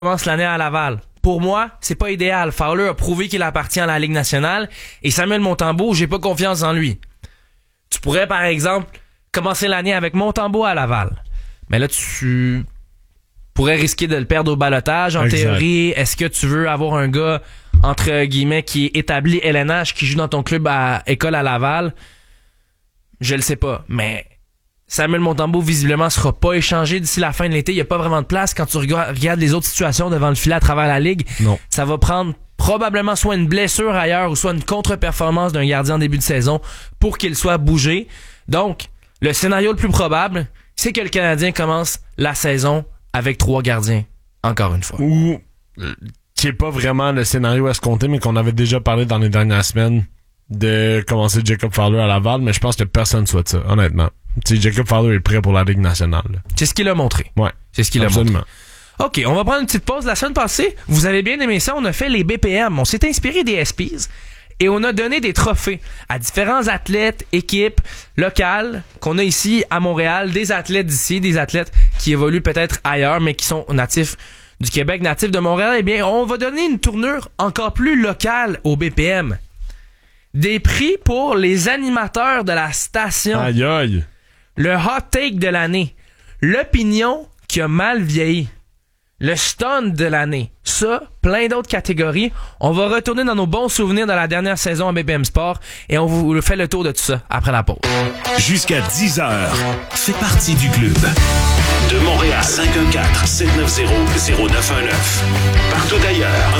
commence l'année à Laval. Pour moi, c'est pas idéal. Fowler a prouvé qu'il appartient à la Ligue nationale et Samuel Montembeault, j'ai pas confiance en lui. Tu pourrais, par exemple, commencer l'année avec Montembeault à Laval. Mais là, tu pourrais risquer de le perdre au ballottage. En théorie, est-ce que tu veux avoir un gars, entre guillemets, qui est établi LNH, qui joue dans ton club à école à Laval? Je le sais pas, mais Samuel Montembeault, visiblement, sera pas échangé d'ici la fin de l'été. Il y a pas vraiment de place quand tu regardes les autres situations devant le filet à travers la Ligue. Non. Ça va prendre probablement soit une blessure ailleurs ou soit une contre-performance d'un gardien en début de saison pour qu'il soit bougé. Donc, le scénario le plus probable, c'est que le Canadien commence la saison avec 3 gardiens, encore une fois. Ou qui est pas vraiment le scénario escompté, mais qu'on avait déjà parlé dans les dernières semaines de commencer Jacob Fowler à Laval, mais je pense que personne souhaite ça, honnêtement. Tu sais, Jacob Fowler est prêt pour la Ligue nationale. Là. C'est ce qu'il a montré. Ouais. C'est ce qu'il absolument. a montré. OK, on va prendre une petite pause. La semaine passée, vous avez bien aimé ça, on a fait les BPM. On s'est inspiré des SPs et on a donné des trophées à différents athlètes, équipes locales qu'on a ici à Montréal, des athlètes d'ici, des athlètes qui évoluent peut-être ailleurs, mais qui sont natifs du Québec, natifs de Montréal. Eh bien, on va donner une tournure encore plus locale au BPM. Des prix pour les animateurs de la station. Aïe aïe. Le hot take de l'année. L'opinion qui a mal vieilli. Le stun de l'année. Ça, plein d'autres catégories. On va retourner dans nos bons souvenirs de la dernière saison à BPM Sport et on vous fait le tour de tout ça après la pause. Jusqu'à 10h, fais partie du club. De Montréal, 514-790-0919. Partout ailleurs,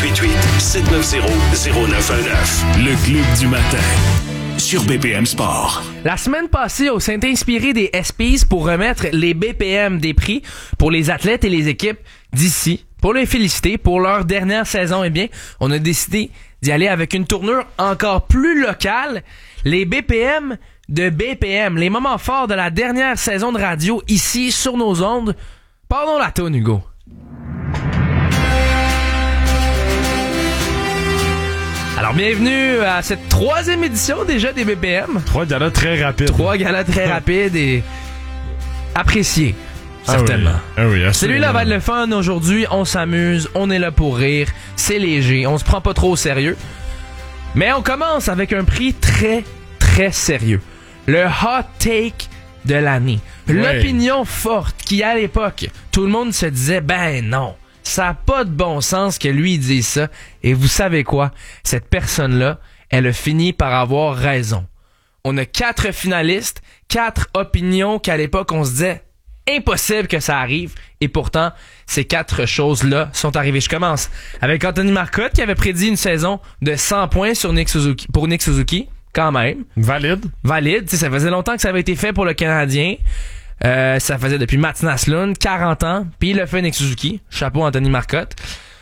1-888-790-0919. Le club du matin. Sur BPM Sport. La semaine passée, on s'est inspiré des SPs pour remettre les BPM des prix pour les athlètes et les équipes d'ici. Pour les féliciter pour leur dernière saison, eh bien, on a décidé d'y aller avec une tournure encore plus locale. Les BPM de BPM, les moments forts de la dernière saison de radio ici sur nos ondes. Pardon la toune, Hugo. Alors, bienvenue à cette 3e édition déjà des BPM. 3 galas très rapides. 3 galas très rapides et appréciés, certainement. Ah oui, Celui-là va être le fun aujourd'hui. On s'amuse, on est là pour rire, c'est léger, on se prend pas trop au sérieux. Mais on commence avec un prix très, très sérieux. Le hot take de l'année. Ouais. L'opinion forte qui, à l'époque, tout le monde se disait, ben non. Ça n'a pas de bon sens que lui il dise ça. Et vous savez quoi? Cette personne-là, elle a fini par avoir raison. On a 4 finalistes, 4 opinions qu'à l'époque on se disait impossible que ça arrive. Et pourtant, ces 4 choses-là sont arrivées. Je commence avec Anthony Marcotte qui avait prédit une saison de 100 points sur Nick Suzuki, pour Nick Suzuki. Quand même. Valide. T'sais, ça faisait longtemps que ça avait été fait pour le Canadien. Ça faisait depuis Mats Naslund, 40 ans, puis il a fait Nick Suzuki. Chapeau Anthony Marcotte.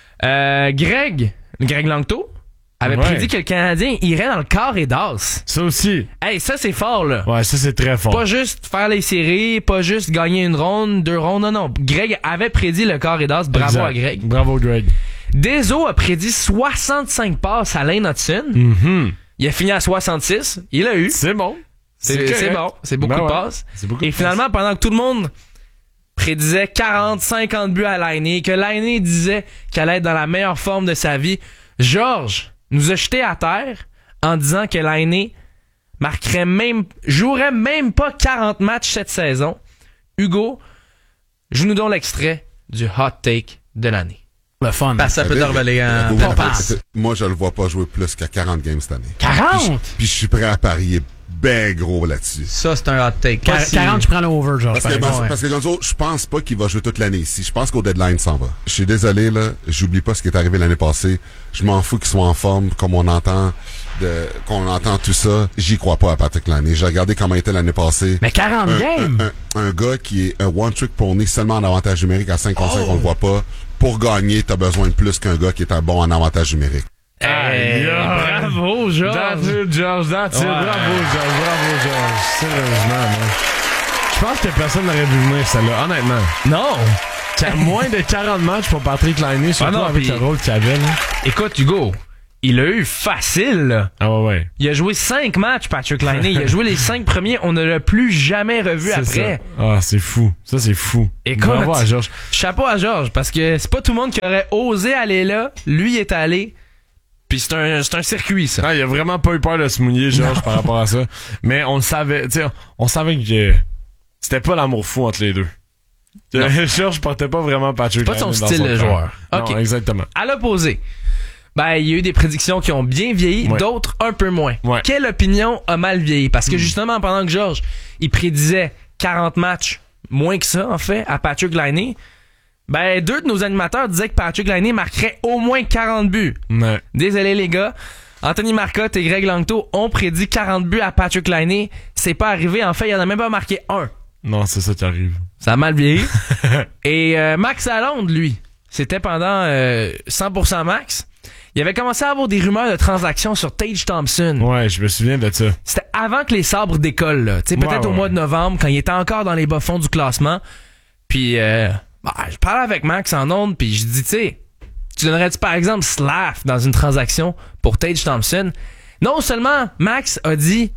Greg Langto avait prédit que le Canadien irait dans le carré d'as. Ça aussi. Hey, ça c'est fort là. Ouais, ça c'est très fort. Pas juste faire les séries, pas juste gagner une ronde, 2 rondes, non. Greg avait prédit le carré d'as. Bravo exact. à Greg. Bravo Greg. Deso a prédit 65 passes à Lane Hudson. Mm-hmm. Il a fini à 66. Il l'a eu. C'est bon. C'est bon. C'est beaucoup de passes. Et finalement, pendant que tout le monde prédisait 40, 50 buts à Laine, que Laine disait qu'elle allait être dans la meilleure forme de sa vie, Georges nous a jeté à terre en disant que Laine jouerait même pas 40 matchs cette saison. Hugo, joue-nous donc l'extrait du hot take de l'année. Le fun. Passe un peu d'orvalé en passe. Moi, je le vois pas jouer plus qu'à 40 games cette année. 40? Puis je suis prêt à parier ben gros là-dessus. Ça, c'est un hot take. 40, je prends l'over, Georges. Parce que Gonzo, je pense pas qu'il va jouer toute l'année ici. Je pense qu'au deadline, s'en va. Je suis désolé, là. J'oublie pas ce qui est arrivé l'année passée. Je m'en fous qu'il soit en forme, comme on entend tout ça. J'y crois pas à Patrick Laine. J'ai regardé comment il était l'année passée. Mais 40 games! Un gars qui est un one-trick pony seulement en avantage numérique à 5 contre 5, on le voit pas. Pour gagner, t'as besoin de plus qu'un gars qui est un bon en avantage numérique. Hey, bravo, Georges! That's it, Georges. Bravo, Georges. Sérieusement, man. Je pense que personne n'aurait vu venir celle-là, honnêtement. Non! Moins de 40 matchs pour Patrick Laine, surtout avec le rôle qu'il avait. Là. Écoute, Hugo, il a eu facile, là. Ah ouais. Il a joué 5 matchs, Patrik Laine. Il a joué les 5 premiers. On ne l'a plus jamais revu C'est après. ça. Ah, c'est fou. Ça, c'est fou. Écoute, bravo à Georges. chapeau à Georges, parce que c'est pas tout le monde qui aurait osé aller là. Lui est allé. Puis c'est un circuit, ça. Ah, il a vraiment pas eu peur de se mouiller, Georges, par rapport à ça. Mais on le savait, tu sais, on savait que c'était pas l'amour fou entre les deux. Georges portait pas vraiment Patrik C'est pas Laine son dans style de cœur. joueur. Non, Ok. exactement. À l'opposé, ben, il y a eu des prédictions qui ont bien vieilli, Ouais. d'autres un peu moins. Ouais. Quelle opinion a mal vieilli? Parce que justement, pendant que Georges, il prédisait 40 matchs, moins que ça, en fait, à Patrik Laine, ben, 2 de nos animateurs disaient que Patrik Laine marquerait au moins 40 buts. Ouais. Désolé, les gars. Anthony Marcotte et Greg Langto ont prédit 40 buts à Patrik Laine. C'est pas arrivé. En fait, il en a même pas marqué un. Non, c'est ça qui arrive. Ça a mal vieilli. Et Max Lalonde, lui, c'était pendant 100% Max. Il avait commencé à avoir des rumeurs de transactions sur Tage Thompson. Ouais, je me souviens de ça. C'était avant que les sabres décollent, là. Tu sais, peut-être Ouais, au ouais. mois de novembre, quand il était encore dans les bas-fonds du classement. Puis, je parlais avec Max en ondes, puis je dis, tu sais, tu donnerais-tu par exemple Slav dans une transaction pour Tage Thompson? Non seulement Max a dit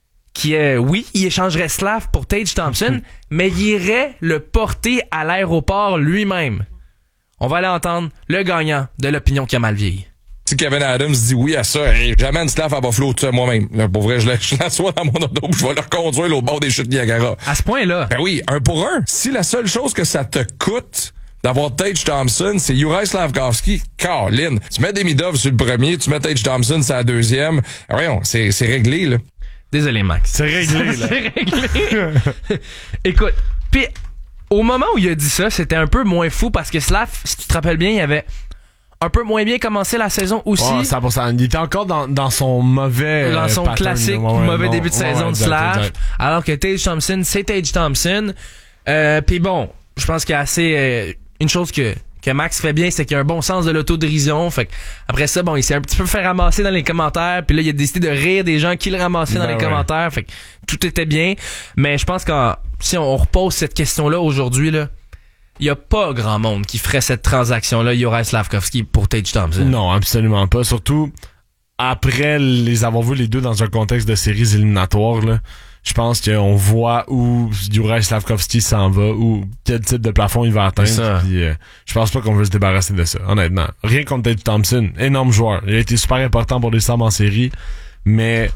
oui, il échangerait Slav pour Tage Thompson, mais il irait le porter à l'aéroport lui-même. On va aller entendre le gagnant de l'opinion qui a mal vieilli. Si Kevin Adams dit oui à ça, hey, j'amène Slav à Buffalo tout ça moi-même. Là, pour vrai, je l'assois dans mon auto puis je vais le reconduire l'autre bord des chutes Niagara. À ce point-là. Ben oui, 1 pour 1. Si la seule chose que ça te coûte d'avoir Tage Thompson, c'est Juraj Slafkovský, Colin. Tu mets Demidov sur le premier, tu mets Tage Thompson sur la deuxième. Voyons, c'est réglé, là. Désolé, Max. C'est réglé, là. C'est réglé. Écoute, puis au moment où il a dit ça, c'était un peu moins fou parce que Slav, si tu te rappelles bien, il avait un peu moins bien commencé la saison aussi. Ouais, 100%. Il était encore dans son mauvais Dans son pattern, classique là. Ouais, mauvais non, début de saison de exact, Slav. exact. Alors que Tage Thompson, c'est Tage Thompson. Puis bon, je pense qu'il y a assez... une chose que Max fait bien, c'est qu'il a un bon sens de l'autodérision. Fait que après ça, bon, il s'est un petit peu fait ramasser dans les commentaires. Puis là, il a décidé de rire des gens qui le ramassaient dans Ben les ouais. commentaires. Fait que tout était bien. Mais je pense que si on repose cette question-là aujourd'hui, là, il y a pas grand monde qui ferait cette transaction-là, Juraj Slafkovský pour Tage Thompson. Non, absolument pas. Surtout après les avoir vus les deux dans un contexte de séries éliminatoires, là. Je pense qu'on voit où Juraj Slafkovský s'en va, ou quel type de plafond il va atteindre. Puis, je pense pas qu'on veut se débarrasser de ça, honnêtement. Rien contre Tage Thompson, énorme joueur. Il a été super important pour les Sabres en série, mais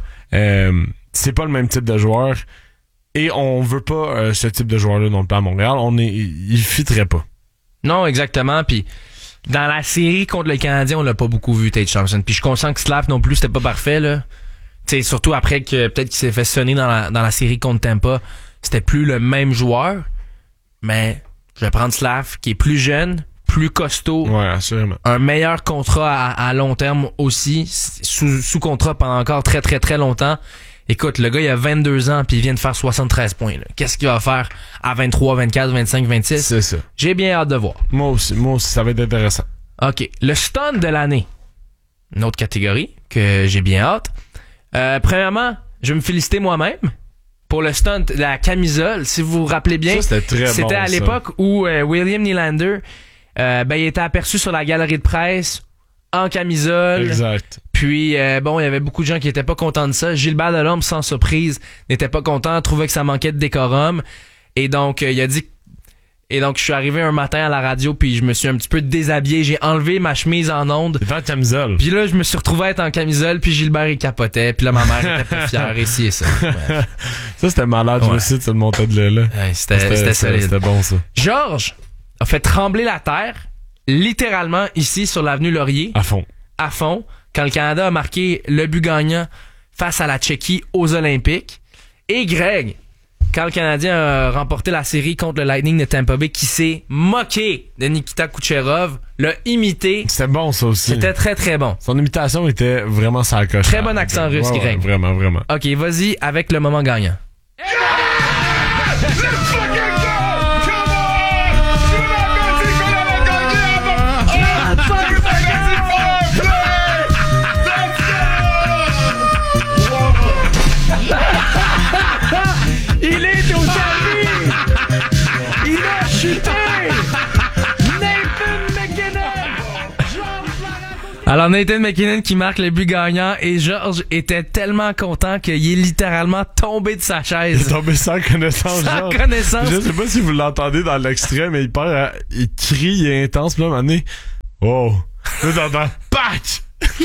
c'est pas le même type de joueur. Et on veut pas ce type de joueur-là non plus à Montréal. Il fitterait pas. Non, exactement. Puis dans la série contre le Canadien, on l'a pas beaucoup vu, Tage Thompson. Puis je suis conscient que Slav non plus, c'était pas parfait, là. T'sais, surtout après que peut-être qu'il s'est fait sonner dans la série contre Tampa, c'était plus le même joueur. Mais je vais prendre Slav, qui est plus jeune, plus costaud, Ouais, assurément. un meilleur contrat à long terme aussi, sous contrat pendant encore très très très longtemps. Écoute, le gars il a 22 ans puis il vient de faire 73 points. Là. Qu'est-ce qu'il va faire à 23, 24, 25, 26? C'est ça. J'ai bien hâte de voir. Moi aussi, ça va être intéressant. OK. Le stun de l'année. Une autre catégorie que j'ai bien hâte. Premièrement, je vais me féliciter moi-même pour le stunt de la camisole. Si vous vous rappelez bien, Ça, c'était très bon, c'était à ça. l'époque où William Nylander il était aperçu sur la galerie de presse en camisole. Exact. Puis, il y avait beaucoup de gens qui étaient pas contents de ça. Gilbert Delorme, sans surprise, n'était pas content, trouvait que ça manquait de décorum. Et donc, il a dit... Et donc, je suis arrivé un matin à la radio, puis je me suis un petit peu déshabillé. J'ai enlevé ma chemise en onde. C'est en camisole. Puis là, je me suis retrouvé à être en camisole, puis Gilbert, il capotait. Puis là, ma mère était pas fière, et ci et ça. Ouais. Ça, c'était malade. Je Ouais. me suis dit, ça montait de là. Ouais, c'était solide. C'était bon, ça. Georges a fait trembler la terre, littéralement, ici, sur l'avenue Laurier, À fond. à fond, quand le Canada a marqué le but gagnant face à la Tchéquie aux Olympiques. Et Greg, quand le Canadien a remporté la série contre le Lightning de Tampa Bay, qui s'est moqué de Nikita Kucherov, l'a imité. C'était bon, ça aussi. C'était très, très bon. Son imitation était vraiment sa coche. Très bon accent russe, Ouais, Greg. vraiment, vraiment. OK, vas-y avec le moment gagnant. Il est au tapis! Il a chuté! Nathan McKinnon! Alors, Nathan McKinnon qui marque le but gagnant et Georges était tellement content qu'il est littéralement tombé de sa Il chaise. est tombé sans connaissance. Sans genre. connaissance. Je sais pas si vous l'entendez dans l'extrait, mais il crie, il est intense, puis là, à un moment donné, oh! Là, t'entends, PAC!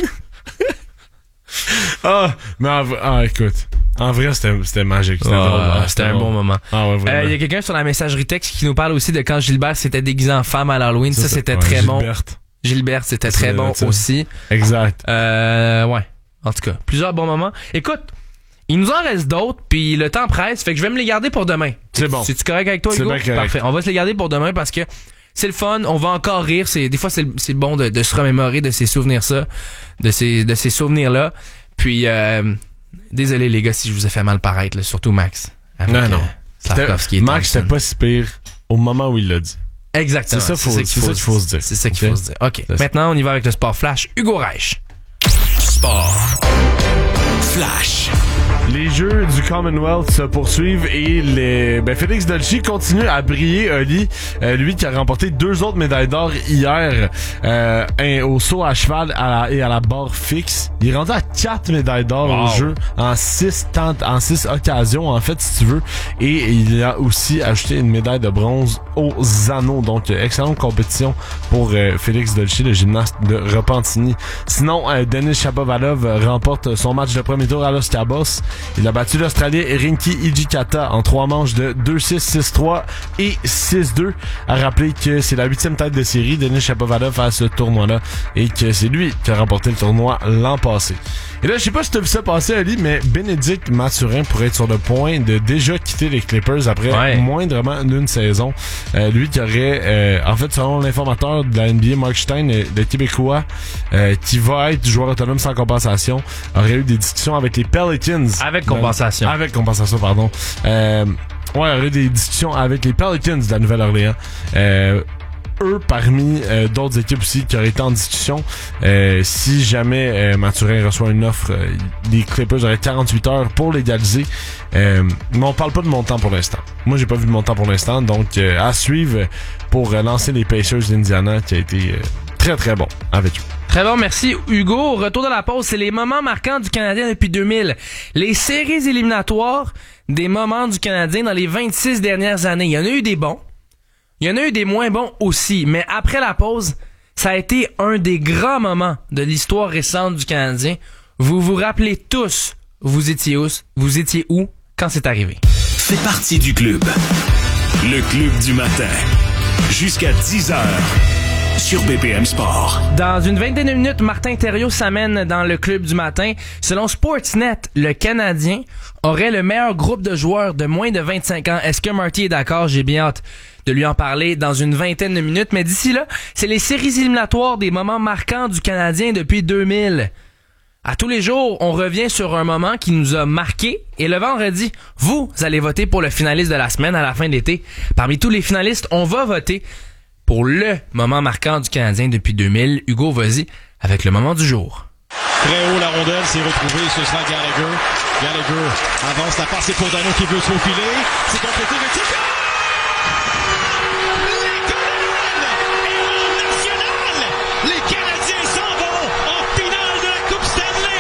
Écoute. En vrai, c'était magique. C'était drôle. C'était un bon moment. Ah ouais, vraiment. Il y a quelqu'un sur la messagerie texte qui nous parle aussi de quand Gilbert s'était déguisé en femme à l'Halloween. Ça c'était très bon. Gilbert, c'était très bon aussi. Exact. Ouais. En tout cas, plusieurs bons moments. Écoute, il nous en reste d'autres, puis le temps presse, fait que je vais me les garder pour demain. C'est bon. C'est-tu correct avec toi, C'est Hugo? bien correct. Parfait. On va se les garder pour demain parce que c'est le fun, on va encore rire. Des fois, c'est bon de se remémorer de ces souvenirs-là. De ces souvenirs-là. Puis, désolé les gars si je vous ai fait mal paraître, là, surtout Max. Non. Max, c'était pas si pire au moment où il l'a dit. Exactement. C'est ça qu'il faut se dire. C'est ça qu'il faut se dire. OK. Maintenant, on y va avec le sport flash. Hugo Reich. Sport flash. Les Jeux du Commonwealth se poursuivent et Félix Dolci continue à briller, Oli. Lui qui a remporté 2 autres médailles d'or hier au saut à cheval et à la barre fixe. Il est rendu à 4 médailles d'or aux Jeux en 6 occasions, en fait, si tu veux. Et il a aussi ajouté une médaille de bronze aux anneaux. Donc, excellente compétition pour Félix Dolci, le gymnaste de Repentigny. Sinon, Denis Shapovalov remporte son match de premier tour à Los Cabos. Il a battu l'Australien Rinky Hijikata en 3 manches de 2-6, 6-3 et 6-2. À rappeler que c'est la 8e tête de série, Denis Shapovalov, à ce tournoi-là, et que c'est lui qui a remporté le tournoi l'an passé. Et là, je sais pas si tu as vu ça passer, Ali, mais Bénédicte Mathurin pourrait être sur le point de déjà quitter les Clippers après moindrement d'une saison. Lui qui aurait, en fait, selon l'informateur de la NBA, Mark Stein, le Québécois, qui va être joueur autonome sans compensation, aurait eu des discussions avec les Pelicans. Avec compensation, pardon. Aurait eu des discussions avec les Pelicans de la Nouvelle-Orléans. Eux, parmi d'autres équipes aussi qui auraient été en discussion, si jamais Mathurin reçoit une offre, les Clippers auraient 48 heures pour légaliser. Mais on parle pas de montant pour l'instant. Moi, j'ai pas vu de montant pour l'instant, donc à suivre pour lancer les Pacers d'Indiana, qui a été très très bon avec eux. Très bon, merci Hugo. Retour de la pause, c'est les moments marquants du Canadien depuis 2000. Les séries éliminatoires des moments du Canadien dans les 26 dernières années. Il y en a eu des bons. Il y en a eu des moins bons aussi, mais après la pause, ça a été un des grands moments de l'histoire récente du Canadien. Vous vous rappelez tous, vous étiez où quand c'est arrivé? Fais partie du club. Le club du matin. Jusqu'à 10h. Sur BPM Sport. Dans une vingtaine de minutes, Martin Thériault s'amène dans le club du matin. Selon Sportsnet, le Canadien aurait le meilleur groupe de joueurs de moins de 25 ans. Est-ce que Marty est d'accord? J'ai bien hâte de lui en parler dans une vingtaine de minutes. Mais d'ici là, c'est les séries éliminatoires des moments marquants du Canadien depuis 2000. À tous les jours, on revient sur un moment qui nous a marqué. Et le vendredi, vous allez voter pour le finaliste de la semaine à la fin de l'été. Parmi tous les finalistes, on va voter pour le moment marquant du Canadien depuis 2000. Hugo, vas-y avec le moment du jour. Très haut, la rondelle s'est retrouvée, ce sera Gallagher. Gallagher avance, la passe, c'est pour Dano qui veut se faufiler. C'est complété, mais c'est les Canadiens s'en vont en finale de la Coupe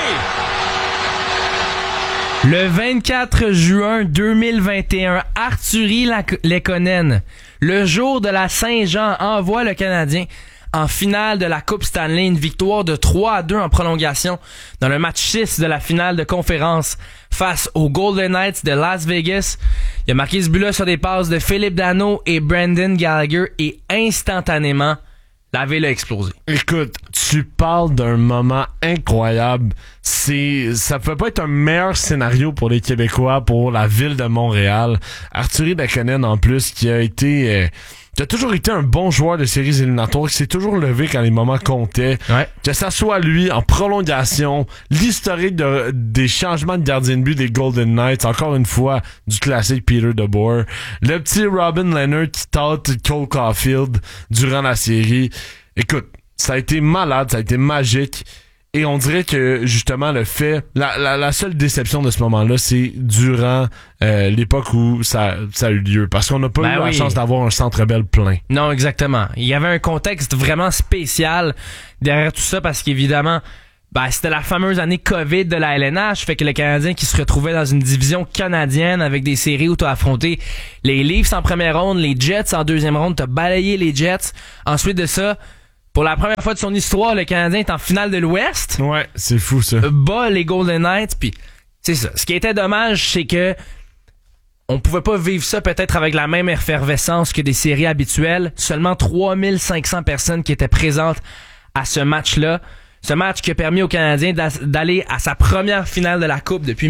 Stanley. Le 24 juin 2021, Artturi Lehkonen, le jour de la Saint-Jean, envoie le Canadien en finale de la Coupe Stanley, une victoire de 3-2 en prolongation dans le match 6 de la finale de conférence face aux Golden Knights de Las Vegas. Il a marqué ce but-là sur des passes de Philippe Danault et Brendan Gallagher et instantanément, la ville a explosé. Écoute, tu parles d'un moment incroyable. Ça peut pas être un meilleur scénario pour les Québécois, pour la ville de Montréal. Artturi Lehkonen, en plus, qui a toujours été un bon joueur de séries éliminatoires, qui s'est toujours levé quand les moments comptaient. Ouais. Que ça soit lui, en prolongation, l'historique des changements de gardien de but des Golden Knights, encore une fois, du classique Peter DeBoer. Le petit Robin Leonard qui tâte Cole Caulfield durant la série. Écoute, ça a été malade, ça a été magique. Et on dirait que, justement, le fait... La seule déception de ce moment-là, c'est durant l'époque où ça a eu lieu. Parce qu'on n'a pas eu la chance d'avoir un Centre Bell plein. Non, exactement. Il y avait un contexte vraiment spécial derrière tout ça parce qu'évidemment, c'était la fameuse année COVID de la LNH, fait que le Canadien qui se retrouvait dans une division canadienne avec des séries où t'as affronté les Leafs en première ronde, les Jets en deuxième ronde, t'as balayé les Jets. Ensuite de ça, pour la première fois de son histoire, le Canadien est en finale de l'Ouest. Ouais, c'est fou ça. Bat les Golden Knights, puis c'est ça. Ce qui était dommage, c'est que on pouvait pas vivre ça peut-être avec la même effervescence que des séries habituelles. Seulement 3500 personnes qui étaient présentes à ce match-là. Ce match qui a permis aux Canadiens d'aller à sa première finale de la Coupe depuis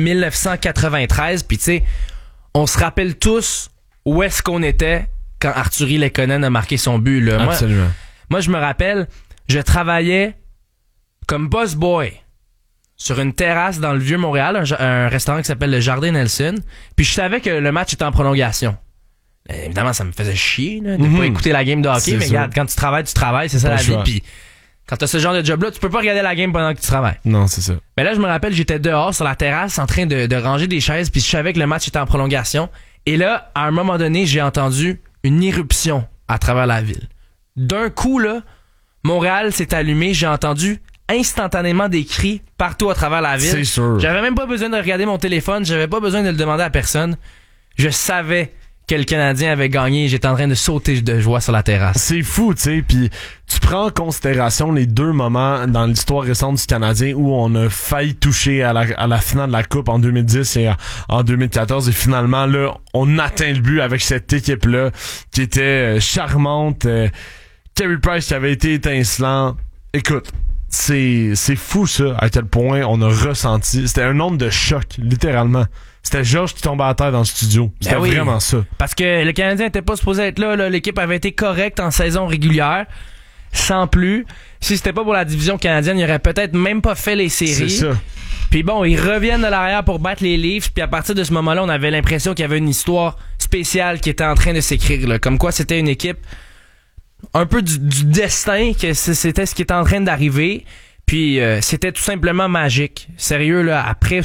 1993. Puis tu sais, on se rappelle tous où est-ce qu'on était quand Artturi Lehkonen a marqué son but. Là. Absolument. Moi, je me rappelle, je travaillais comme boss boy sur une terrasse dans le Vieux-Montréal, un restaurant qui s'appelle le Jardin Nelson. Puis je savais que le match était en prolongation. Évidemment, ça me faisait chier là, de pas écouter la game de hockey, mais regarde, quand tu travailles, c'est ça la vie. Puis quand t'as ce genre de job-là, tu peux pas regarder la game pendant que tu travailles. Non, c'est ça. Mais là, je me rappelle, j'étais dehors sur la terrasse en train de ranger des chaises, puis je savais que le match était en prolongation. Et là, à un moment donné, j'ai entendu une éruption à travers la ville. D'un coup, là, Montréal s'est allumé, j'ai entendu instantanément des cris partout à travers la ville. C'est sûr. J'avais même pas besoin de regarder mon téléphone, j'avais pas besoin de le demander à personne. Je savais que le Canadien avait gagné, j'étais en train de sauter de joie sur la terrasse. C'est fou, tu sais, puis tu prends en considération les deux moments dans l'histoire récente du Canadien où on a failli toucher à la finale de la Coupe en 2010 et en 2014 et finalement là, on atteint le but avec cette équipe-là qui était charmante. Carey Price qui avait été étincelant. Écoute, c'est fou ça, à quel point on a ressenti. C'était un nombre de chocs, littéralement. C'était Georges qui tombait à terre dans le studio. C'était vraiment ça. Parce que le Canadien était pas supposé être là. L'équipe avait été correcte en saison régulière. Sans plus. Si c'était pas pour la division canadienne, il aurait peut-être même pas fait les séries. C'est ça. Puis bon, ils reviennent de l'arrière pour battre les Leafs. Puis à partir de ce moment-là, on avait l'impression qu'il y avait une histoire spéciale qui était en train de s'écrire. Là. Comme quoi, c'était une équipe un peu du destin, que c'était ce qui était en train d'arriver. Puis c'était tout simplement magique. Sérieux, là, après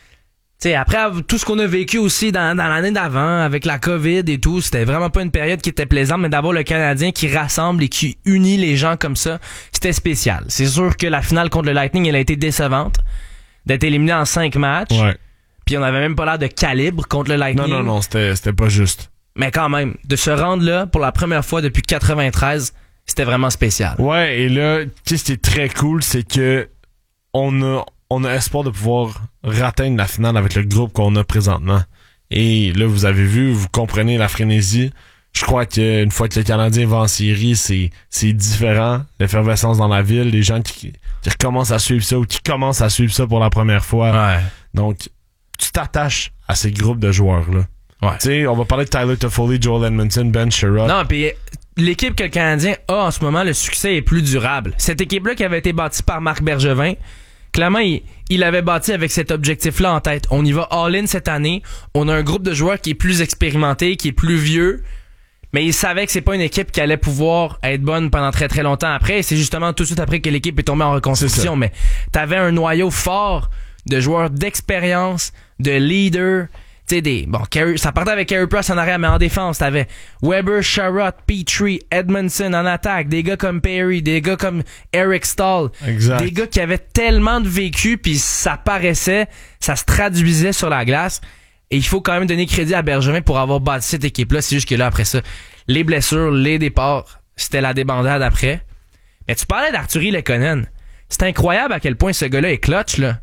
tout ce qu'on a vécu aussi dans l'année d'avant, avec la COVID et tout, c'était vraiment pas une période qui était plaisante, mais d'avoir le Canadien qui rassemble et qui unit les gens comme ça, c'était spécial. C'est sûr que la finale contre le Lightning, elle a été décevante, d'être éliminé en 5 matchs. Ouais. Puis on avait même pas l'air de calibre contre le Lightning. Non, c'était pas juste. Mais quand même, de se rendre là pour la première fois depuis 93, c'était vraiment spécial. Ouais, et là, qu'est-ce qui est très cool, c'est que on a espoir de pouvoir ratteindre la finale avec le groupe qu'on a présentement. Et là, vous avez vu, vous comprenez la frénésie. Je crois qu'une fois que le Canadien va en série, c'est différent. L'effervescence dans la ville, les gens qui recommencent à suivre ça ou qui commencent à suivre ça pour la première fois. Ouais. Donc, tu t'attaches à ces groupes de joueurs-là. Ouais. Tu sais, on va parler de Tyler Toffoli, Joel Edmondson, Ben Sherrod. Non, puis l'équipe que le Canadien a en ce moment, le succès est plus durable. Cette équipe-là qui avait été bâtie par Marc Bergevin, clairement, il avait bâti avec cet objectif-là en tête. On y va all-in cette année. On a un groupe de joueurs qui est plus expérimenté, qui est plus vieux, mais il savait que c'est pas une équipe qui allait pouvoir être bonne pendant très très longtemps après. Et c'est justement tout de suite après que l'équipe est tombée en reconstruction. Mais t'avais un noyau fort de joueurs d'expérience, de leaders. Tu sais, ça partait avec Carey Price en arrière, mais en défense, t'avais Weber, Sherrod, Petrie, Edmondson en attaque, des gars comme Perry, des gars comme Eric Stahl. Exact. Des gars qui avaient tellement de vécu, puis ça paraissait, ça se traduisait sur la glace. Et il faut quand même donner crédit à Bergevin pour avoir bâti cette équipe-là. C'est juste que là, après ça, les blessures, les départs, c'était la débandade après. Mais tu parlais d'Artturi Lehkonen. C'est incroyable à quel point ce gars-là est clutch, là.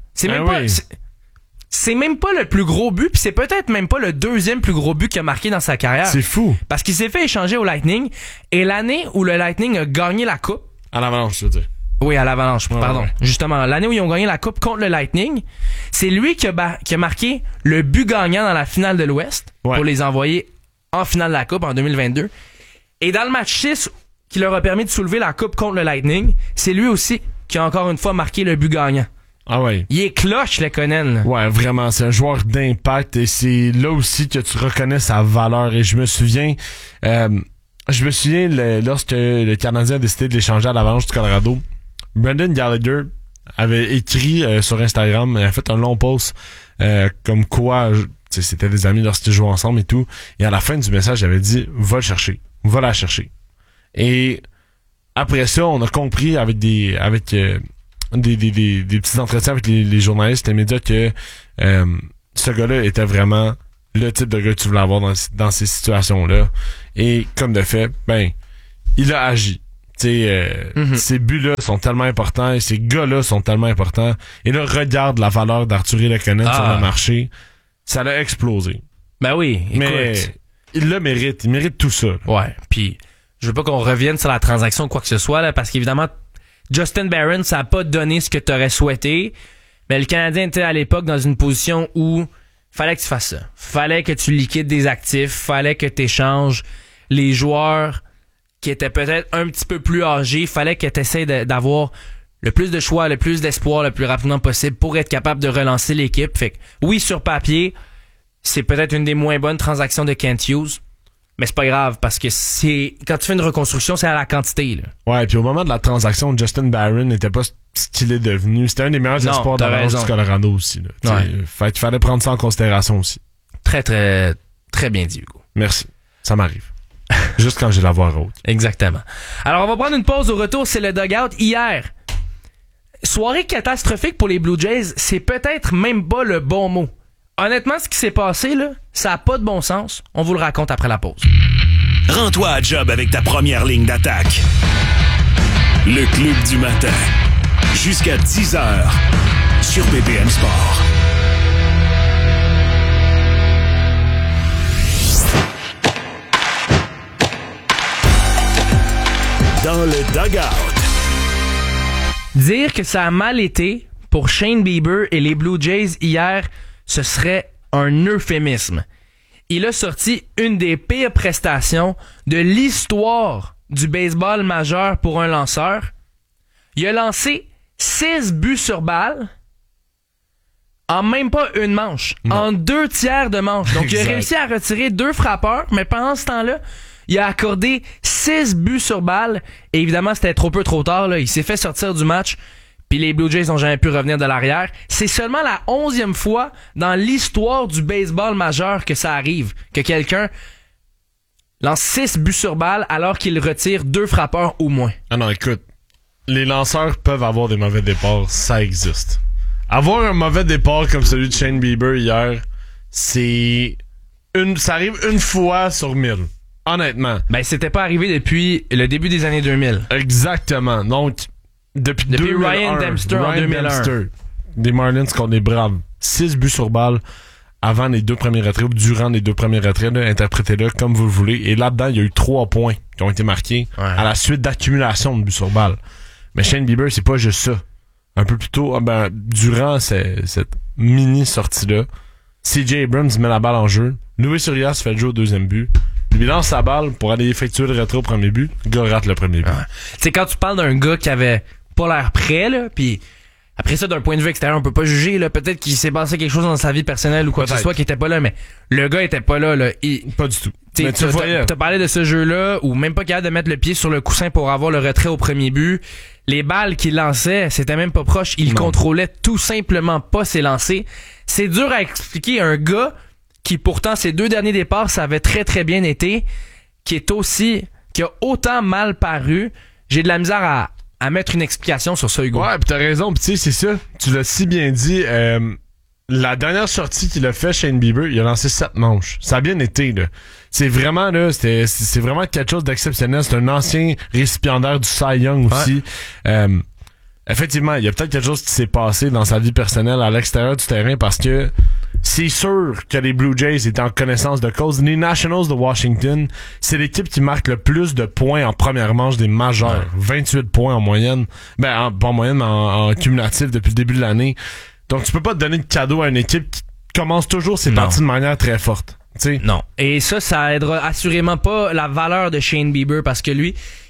C'est même pas le plus gros but, puis c'est peut-être même pas le deuxième plus gros but qu'il a marqué dans sa carrière. C'est fou. Parce qu'il s'est fait échanger au Lightning, et l'année où le Lightning a gagné la Coupe... À l'Avalanche, je veux dire. Oui, à l'Avalanche, pardon. Ouais. Justement, l'année où ils ont gagné la Coupe contre le Lightning, c'est lui qui a marqué le but gagnant dans la finale de l'Ouest pour les envoyer en finale de la Coupe en 2022. Et dans le match 6, qui leur a permis de soulever la Coupe contre le Lightning, c'est lui aussi qui a encore une fois marqué le but gagnant. Ah ouais. Il est cloche, Lehkonen. Ouais, vraiment, c'est un joueur d'impact et c'est là aussi que tu reconnais sa valeur. Et je me souviens lorsque le Canadien a décidé de l'échanger à l'Avalanche du Colorado, Brendan Gallagher avait écrit sur Instagram, elle a fait un long post comme quoi c'était des amis lorsqu'ils jouaient ensemble et tout. Et à la fin du message, elle avait dit va le chercher, va la chercher. Et après ça, on a compris avec des petits entretiens avec les journalistes, les médias que ce gars-là était vraiment le type de gars que tu voulais avoir dans ces situations-là. Et comme de fait, il a agi. Ces buts-là sont tellement importants et ces gars-là sont tellement importants. Et là, regarde la valeur d'Arthur Lehkonen sur le marché. Ça l'a explosé. Ben oui, écoute. Mais il le mérite. Il mérite tout ça. Ouais, puis je veux pas qu'on revienne sur la transaction ou quoi que ce soit, là, parce qu'évidemment, Justin Barron, ça a pas donné ce que t'aurais souhaité. Mais le Canadien était à l'époque dans une position où fallait que tu fasses ça. Fallait que tu liquides des actifs. Fallait que tu échanges les joueurs qui étaient peut-être un petit peu plus âgés. Fallait que tu essaies d'avoir le plus de choix, le plus d'espoir le plus rapidement possible pour être capable de relancer l'équipe. Fait que oui, sur papier, c'est peut-être une des moins bonnes transactions de Kent Hughes. Mais c'est pas grave, parce que quand tu fais une reconstruction, c'est à la quantité, là. Ouais, puis au moment de la transaction, Justin Barron n'était pas ce qu'il est devenu. C'était un des meilleurs espoirs d'avance du Colorado aussi, là. Ouais. Fait qu'il fallait prendre ça en considération aussi. Très, très, très bien dit, Hugo. Merci. Ça m'arrive. Juste quand j'ai la voix haute. Exactement. Alors, on va prendre une pause. Au retour, c'est le dugout. Hier, soirée catastrophique pour les Blue Jays, c'est peut-être même pas le bon mot. Honnêtement, ce qui s'est passé, là, ça a pas de bon sens. On vous le raconte après la pause. Rends-toi à job avec ta première ligne d'attaque. Le Club du matin. Jusqu'à 10h sur BPM Sport. Dans le dugout. Dire que ça a mal été pour Shane Bieber et les Blue Jays hier, ce serait un euphémisme. Il a sorti une des pires prestations de l'histoire du baseball majeur pour un lanceur. Il a lancé 6 buts sur balle en même pas une manche, en 2 tiers de manche. Donc, il a réussi à retirer 2 frappeurs, mais pendant ce temps-là, il a accordé 6 buts sur balle. Et évidemment, c'était trop tard, là. Il s'est fait sortir du match. Puis les Blue Jays n'ont jamais pu revenir de l'arrière. C'est seulement la 11e fois dans l'histoire du baseball majeur que ça arrive, que quelqu'un lance 6 buts sur balle alors qu'il retire 2 frappeurs au moins. Ah non, écoute, les lanceurs peuvent avoir des mauvais départs, ça existe. Avoir un mauvais départ comme celui de Shane Bieber hier, ça arrive une fois sur 1000. Honnêtement. Ben, c'était pas arrivé depuis le début des années 2000. Exactement. Donc, depuis Ryan Dempster en 2001. Des Marlins contre les Braves. 6 buts sur balle avant les 2 premiers retraits ou durant les 2 premiers retraits. Interprétez-le comme vous le voulez. Et là-dedans, il y a eu 3 points qui ont été marqués à la suite d'accumulation de buts sur balle. Mais Shane Bieber, c'est pas juste ça. Un peu plus tôt, durant cette mini-sortie-là, C.J. Abrams met la balle en jeu. Luis Urias fait le jeu au 2e but. Lui lance sa balle pour aller effectuer le retrait au premier but. Le gars rate le premier but. Tu sais, quand tu parles d'un gars qui avait pas l'air prêt, là, pis après ça, d'un point de vue extérieur, on peut pas juger, là. Peut-être qu'il s'est passé quelque chose dans sa vie personnelle ou quoi que ce soit qui était pas là, mais le gars était pas là, là. Pas du tout. Mais tu t'as parlé de ce jeu-là, où même pas capable de mettre le pied sur le coussin pour avoir le retrait au premier but. Les balles qu'il lançait, c'était même pas proche. Il contrôlait tout simplement pas ses lancers. C'est dur à expliquer à un gars qui, pourtant, ses 2 derniers départs, ça avait très très bien été, qui a autant mal paru. J'ai de la misère à mettre une explication sur ça, Hugo. Ouais, pis t'as raison, pis tu sais, c'est ça. Tu l'as si bien dit. La dernière sortie qu'il a fait, Shane Bieber, il a lancé 7 manches. Ça a bien été, là. C'est vraiment, là, c'est vraiment quelque chose d'exceptionnel. C'est un ancien récipiendaire du Cy Young aussi. Ouais. Effectivement, il y a peut-être quelque chose qui s'est passé dans sa vie personnelle à l'extérieur du terrain parce que c'est sûr que les Blue Jays étaient en connaissance de cause. Les Nationals de Washington, c'est l'équipe qui marque le plus de points en première manche des majeurs. 28 points en moyenne. Pas en moyenne, mais en cumulatif depuis le début de l'année. Donc, tu peux pas te donner de cadeau à une équipe qui commence toujours ses parties de manière très forte. T'sais. Non. Et ça aidera assurément pas la valeur de Shane Bieber parce que lui,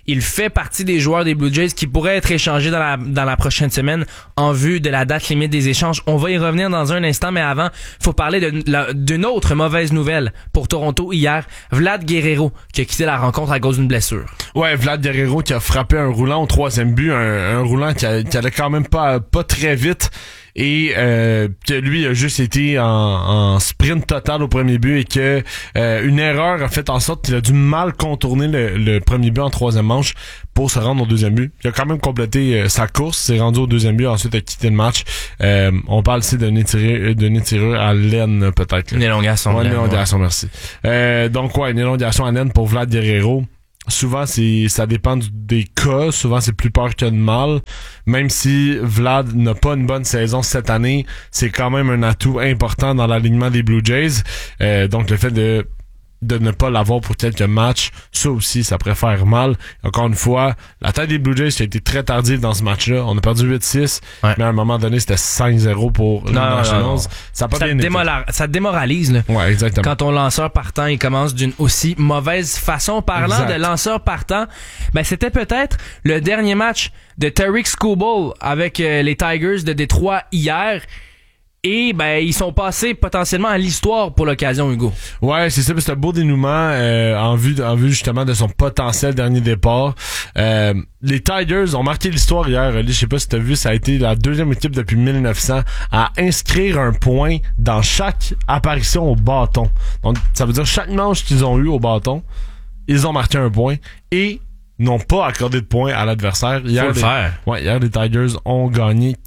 il fait partie des joueurs des Blue Jays qui pourraient être échangés dans la prochaine semaine en vue de la date limite des échanges. On va y revenir dans un instant, mais avant, faut parler d'une autre mauvaise nouvelle pour Toronto hier. Vlad Guerrero qui a quitté la rencontre à cause d'une blessure. Ouais, Vlad Guerrero qui a frappé un roulant au 3e but, un roulant qui allait quand même pas très vite. Et que lui a juste été en sprint total au premier but et que une erreur a fait en sorte qu'il a dû mal contourner le premier but en 3e manche pour se rendre au 2e but. Il a quand même complété sa course, s'est rendu au 2e but, ensuite a quitté le match. On parle ici de nez tiré à l'aine peut-être. Une élongation. Ouais, une élongation, merci. Donc ouais, une élongation à l'aine pour Vlad Guerrero. Souvent, ça dépend des cas. Souvent, c'est plus peur que de mal. Même si Vlad n'a pas une bonne saison cette année, c'est quand même un atout important dans l'alignement des Blue Jays. Donc, le fait de ne pas l'avoir pour quelques matchs, ça aussi, ça pourrait faire mal. Encore une fois, la tête des Blue Jays a été très tardive dans ce match-là. On a perdu 8-6, mais à un moment donné, c'était 5-0 pour les Nationals. Ça a pas bien été. Ça démoralise, là. Ouais, exactement. Quand ton lanceur partant, il commence d'une aussi mauvaise façon. Parlant de lanceur partant, ben, c'était peut-être le dernier match de Tarik Skubal avec les Tigers de Détroit hier. Et ben ils sont passés potentiellement à l'histoire pour l'occasion, Hugo. Ouais, c'est ça, c'est un beau dénouement en vue justement de son potentiel dernier départ. Les Tigers ont marqué l'histoire hier. Je sais pas si t'as vu, ça a été la 2e équipe depuis 1900 à inscrire un point dans chaque apparition au bâton. Donc ça veut dire chaque manche qu'ils ont eu au bâton, ils ont marqué un point et n'ont pas accordé de points à l'adversaire. Faut le faire. Ouais, hier les Tigers ont gagné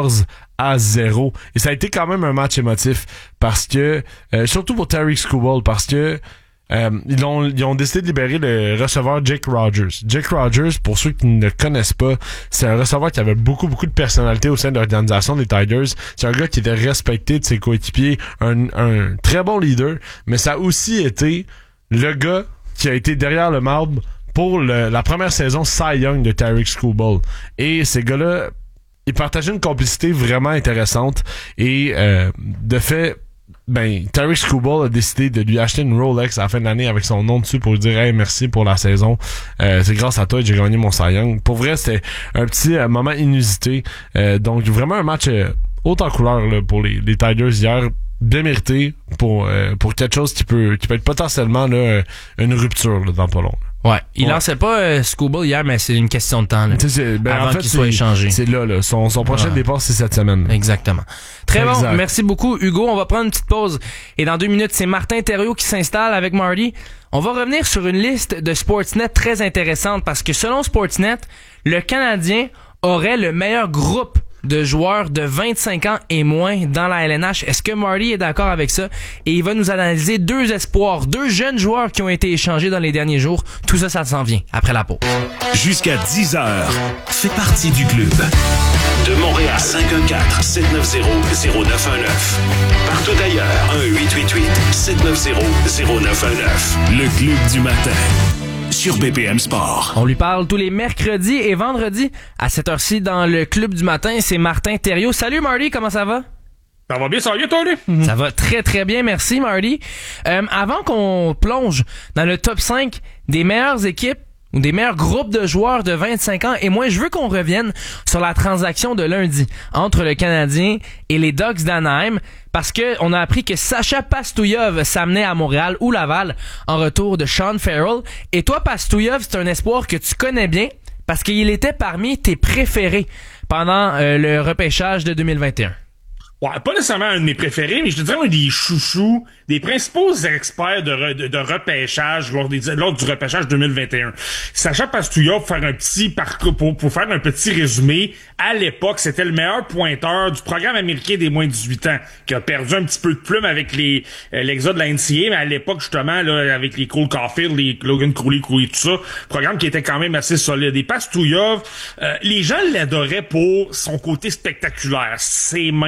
14-0 et ça a été quand même un match émotif parce que surtout pour Tarik Skubal parce que ils ont décidé de libérer le receveur Jake Rogers. Jake Rogers, pour ceux qui ne le connaissent pas, c'est un receveur qui avait beaucoup de personnalité au sein de l'organisation des Tigers. C'est un gars qui était respecté de ses coéquipiers, un très bon leader, mais ça a aussi été le gars qui a été derrière le marbre pour la première saison Cy Young de Tarik Skubal. Et ces gars-là, ils partageaient une complicité vraiment intéressante. Et de fait, Tarik Skubal a décidé de lui acheter une Rolex à la fin de l'année avec son nom dessus pour lui dire « Hey, merci pour la saison. C'est grâce à toi que j'ai gagné mon Cy Young. » Pour vrai, c'était un petit moment inusité. Donc, vraiment un match haut en couleur là, pour les Tigers hier. Bien mérité pour quelque chose qui peut être potentiellement là, une rupture là, dans pas long. Ouais, il lançait pas Skubal hier, mais c'est une question de temps là, avant en fait, qu'il soit échangé. C'est là. Son prochain départ, c'est cette semaine. Là. Exactement. Très exact. Bon, merci beaucoup Hugo. On va prendre une petite pause. Et dans 2 minutes, c'est Martin Thériault qui s'installe avec Marty. On va revenir sur une liste de Sportsnet très intéressante parce que selon Sportsnet, le Canadien aurait le meilleur groupe de joueurs de 25 ans et moins dans la LNH. Est-ce que Marty est d'accord avec ça? Et il va nous analyser 2 espoirs, 2 jeunes joueurs qui ont été échangés dans les derniers jours. Tout ça, ça s'en vient après la pause. Jusqu'à 10h, fais partie du club. De Montréal, 514-790-0919. Partout ailleurs, 1-888-790-0919. Le club du matin. Sur BPM Sport. On lui parle tous les mercredis et vendredis à cette heure-ci dans le club du matin. C'est Martin Thériault. Salut Marty, comment ça va? Ça va bien, ça va bien, toi, lui? Ça va très très bien, merci Marty. Avant qu'on plonge dans le top 5 des meilleures équipes ou des meilleurs groupes de joueurs de 25 ans et moins, je veux qu'on revienne sur la transaction de lundi entre le Canadien et les Ducks d'Anaheim parce que on a appris que Sacha Pastouillev s'amenait à Montréal ou Laval en retour de Sean Farrell. Et toi, Pastouillev, c'est un espoir que tu connais bien parce qu'il était parmi tes préférés pendant le repêchage de 2021. Ouais, pas nécessairement un de mes préférés, mais je te dirais un des chouchous, des principaux experts de repêchage lors du repêchage 2021. Sacha Pastouillev, pour faire un petit parcours, pour faire un petit résumé, à l'époque, c'était le meilleur pointeur du programme américain des moins de 18 ans, qui a perdu un petit peu de plume avec l'exode de la NCAA, mais à l'époque, justement, là, avec les Cole Caulfield, les Logan Cooley, tout ça, programme qui était quand même assez solide. Et Pastouillev, les gens l'adoraient pour son côté spectaculaire, ses mains,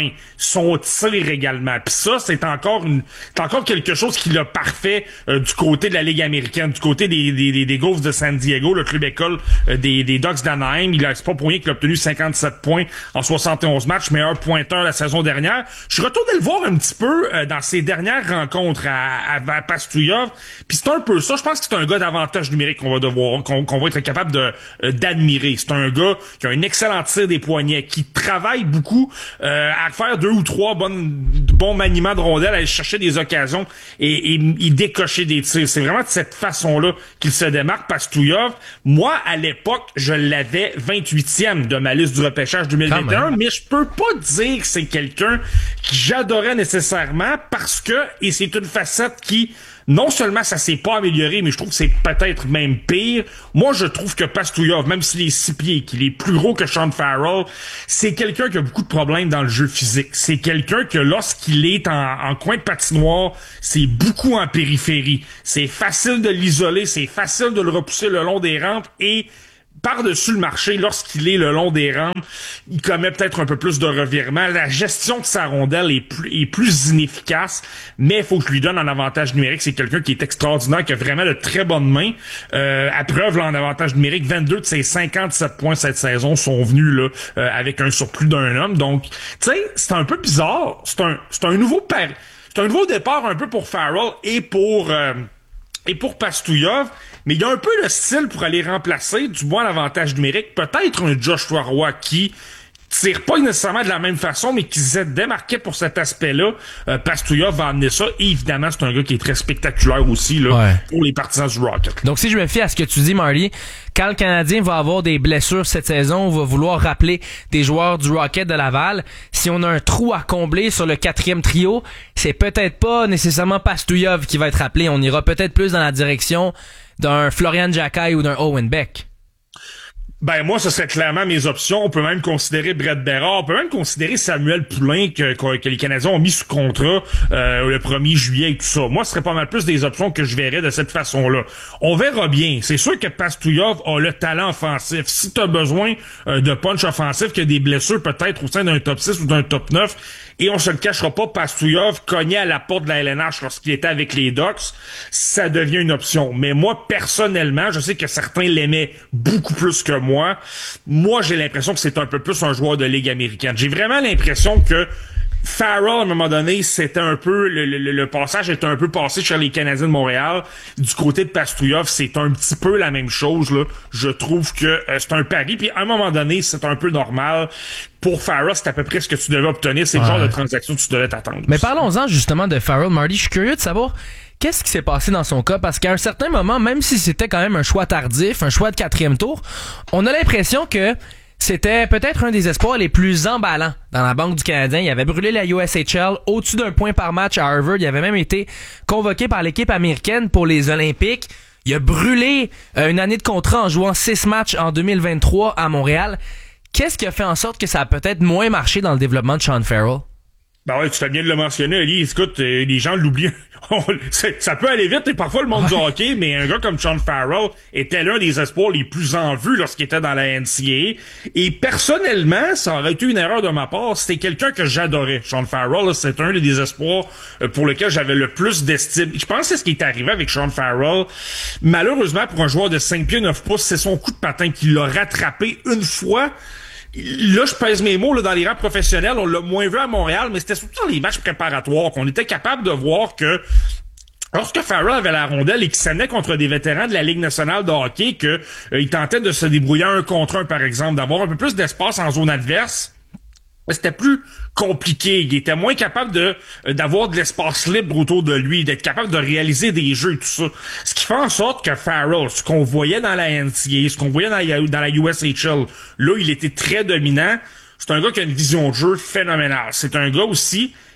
son tir également. Puis ça, c'est encore quelque chose qui l'a parfait du côté de la Ligue américaine, du côté des Wolves de San Diego, le club école des Ducks d'Anaheim. C'est pas pour rien qu'il a obtenu 57 points en 71 matchs, meilleur pointeur la saison dernière. Je suis retourné le voir un petit peu dans ses dernières rencontres à Pastouillov. Puis c'est un peu ça. Je pense que c'est un gars d'avantage numérique qu'on va être capable d'admirer. C'est un gars qui a un excellent tir des poignets, qui travaille beaucoup à faire 2 ou 3 bons maniements de rondelles, aller chercher des occasions et décocher des tirs. C'est vraiment de cette façon-là qu'il se démarque, Pastouillov. Moi, à l'époque, je l'avais 28e de ma liste du repêchage 2021, mais je peux pas dire que c'est quelqu'un que j'adorais nécessairement parce que, et c'est une facette qui, non seulement ça s'est pas amélioré, mais je trouve que c'est peut-être même pire. Moi, je trouve que Pastouillov, même s'il est 6 pieds, qu'il est plus gros que Sean Farrell, c'est quelqu'un qui a beaucoup de problèmes dans le jeu physique. C'est quelqu'un que lorsqu'il est en coin de patinoire, c'est beaucoup en périphérie. C'est facile de l'isoler, c'est facile de le repousser le long des rampes et par-dessus le marché, lorsqu'il est le long des rampes, il commet peut-être un peu plus de revirements. La gestion de sa rondelle est plus inefficace, mais il faut que je lui donne un avantage numérique. C'est quelqu'un qui est extraordinaire, qui a vraiment de très bonnes mains. À preuve, là, en avantage numérique, 22 de ses 57 points cette saison sont venus là avec un surplus d'un homme. Donc, tu sais, c'est un peu bizarre. C'est un nouveau départ un peu pour Farrell et pour Pastouillov, mais il y a un peu le style pour aller remplacer, du moins l'avantage numérique, peut-être un Joshua Roy qui tire pas nécessairement de la même façon, mais qui s'est démarqué pour cet aspect-là. Pastouillov va amener ça. Et évidemment, c'est un gars qui est très spectaculaire aussi là, pour les partisans du Rocket. Donc, si je me fie à ce que tu dis, Marty, quand le Canadien va avoir des blessures cette saison, on va vouloir rappeler des joueurs du Rocket de Laval. Si on a un trou à combler sur le 4e trio, c'est peut-être pas nécessairement Pastouillov qui va être rappelé. On ira peut-être plus dans la direction d'un Florian Jacquet ou d'un Owen Beck. Ben, moi, ce serait clairement mes options. On peut même considérer Brett Berard. On peut même considérer Samuel Poulain que les Canadiens ont mis sous contrat le 1er juillet et tout ça. Moi, ce serait pas mal plus des options que je verrais de cette façon-là. On verra bien. C'est sûr que Pastouillov a le talent offensif. Si tu as besoin de punch offensif, qu'il y a des blessures peut-être au sein d'un top 6 ou d'un top 9, et on se le cachera pas, Pastouillov cognait à la porte de la LNH lorsqu'il était avec les Ducks, ça devient une option. Mais moi, personnellement, je sais que certains l'aimaient beaucoup plus que moi. Moi, j'ai l'impression que c'est un peu plus un joueur de Ligue américaine. J'ai vraiment l'impression que Farrell, à un moment donné, c'était un peu le passage était un peu passé chez les Canadiens de Montréal. Du côté de Pastouillov, c'est un petit peu la même chose là. Je trouve que c'est un pari, puis à un moment donné, c'est un peu normal. Pour Farrell, c'est à peu près ce que tu devais obtenir. C'est le genre de transaction que tu devais t'attendre. Mais parlons-en justement de Farrell, Marty. Je suis curieux de savoir qu'est-ce qui s'est passé dans son cas, parce qu'à un certain moment, même si c'était quand même un choix tardif, un choix de 4e tour, on a l'impression que c'était peut-être un des espoirs les plus emballants dans la Banque du Canadien. Il avait brûlé la USHL au-dessus d'un point par match à Harvard. Il avait même été convoqué par l'équipe américaine pour les Olympiques. Il a brûlé une année de contrat en jouant 6 matchs en 2023 à Montréal. Qu'est-ce qui a fait en sorte que ça a peut-être moins marché dans le développement de Sean Farrell? Ben ouais, tu fais bien de le mentionner, Ali. Écoute, les gens l'oublient. Ça peut aller vite, et parfois le monde du hockey, mais un gars comme Sean Farrell était l'un des espoirs les plus en vue lorsqu'il était dans la NCAA. Et personnellement, ça aurait été une erreur de ma part. C'était quelqu'un que j'adorais. Sean Farrell, c'est un des espoirs pour lequel j'avais le plus d'estime. Je pense que c'est ce qui est arrivé avec Sean Farrell. Malheureusement, pour un joueur de 5 pieds 9 pouces, c'est son coup de patin qui l'a rattrapé une fois. Là, je pèse mes mots, là, dans les rangs professionnels, on l'a moins vu à Montréal, mais c'était surtout dans les matchs préparatoires qu'on était capable de voir que lorsque Farrell avait la rondelle et qu'il s'amenait contre des vétérans de la Ligue nationale de hockey, que il tentait de se débrouiller 1 contre 1, par exemple, d'avoir un peu plus d'espace en zone adverse, c'était plus compliqué. Il était moins capable d'avoir de l'espace libre autour de lui, d'être capable de réaliser des jeux et tout ça. Ce qui fait en sorte que Farrell, ce qu'on voyait dans la NCAA, ce qu'on voyait dans la USHL, là, il était très dominant. C'est un gars qui a une vision de jeu phénoménale. C'est un gars aussi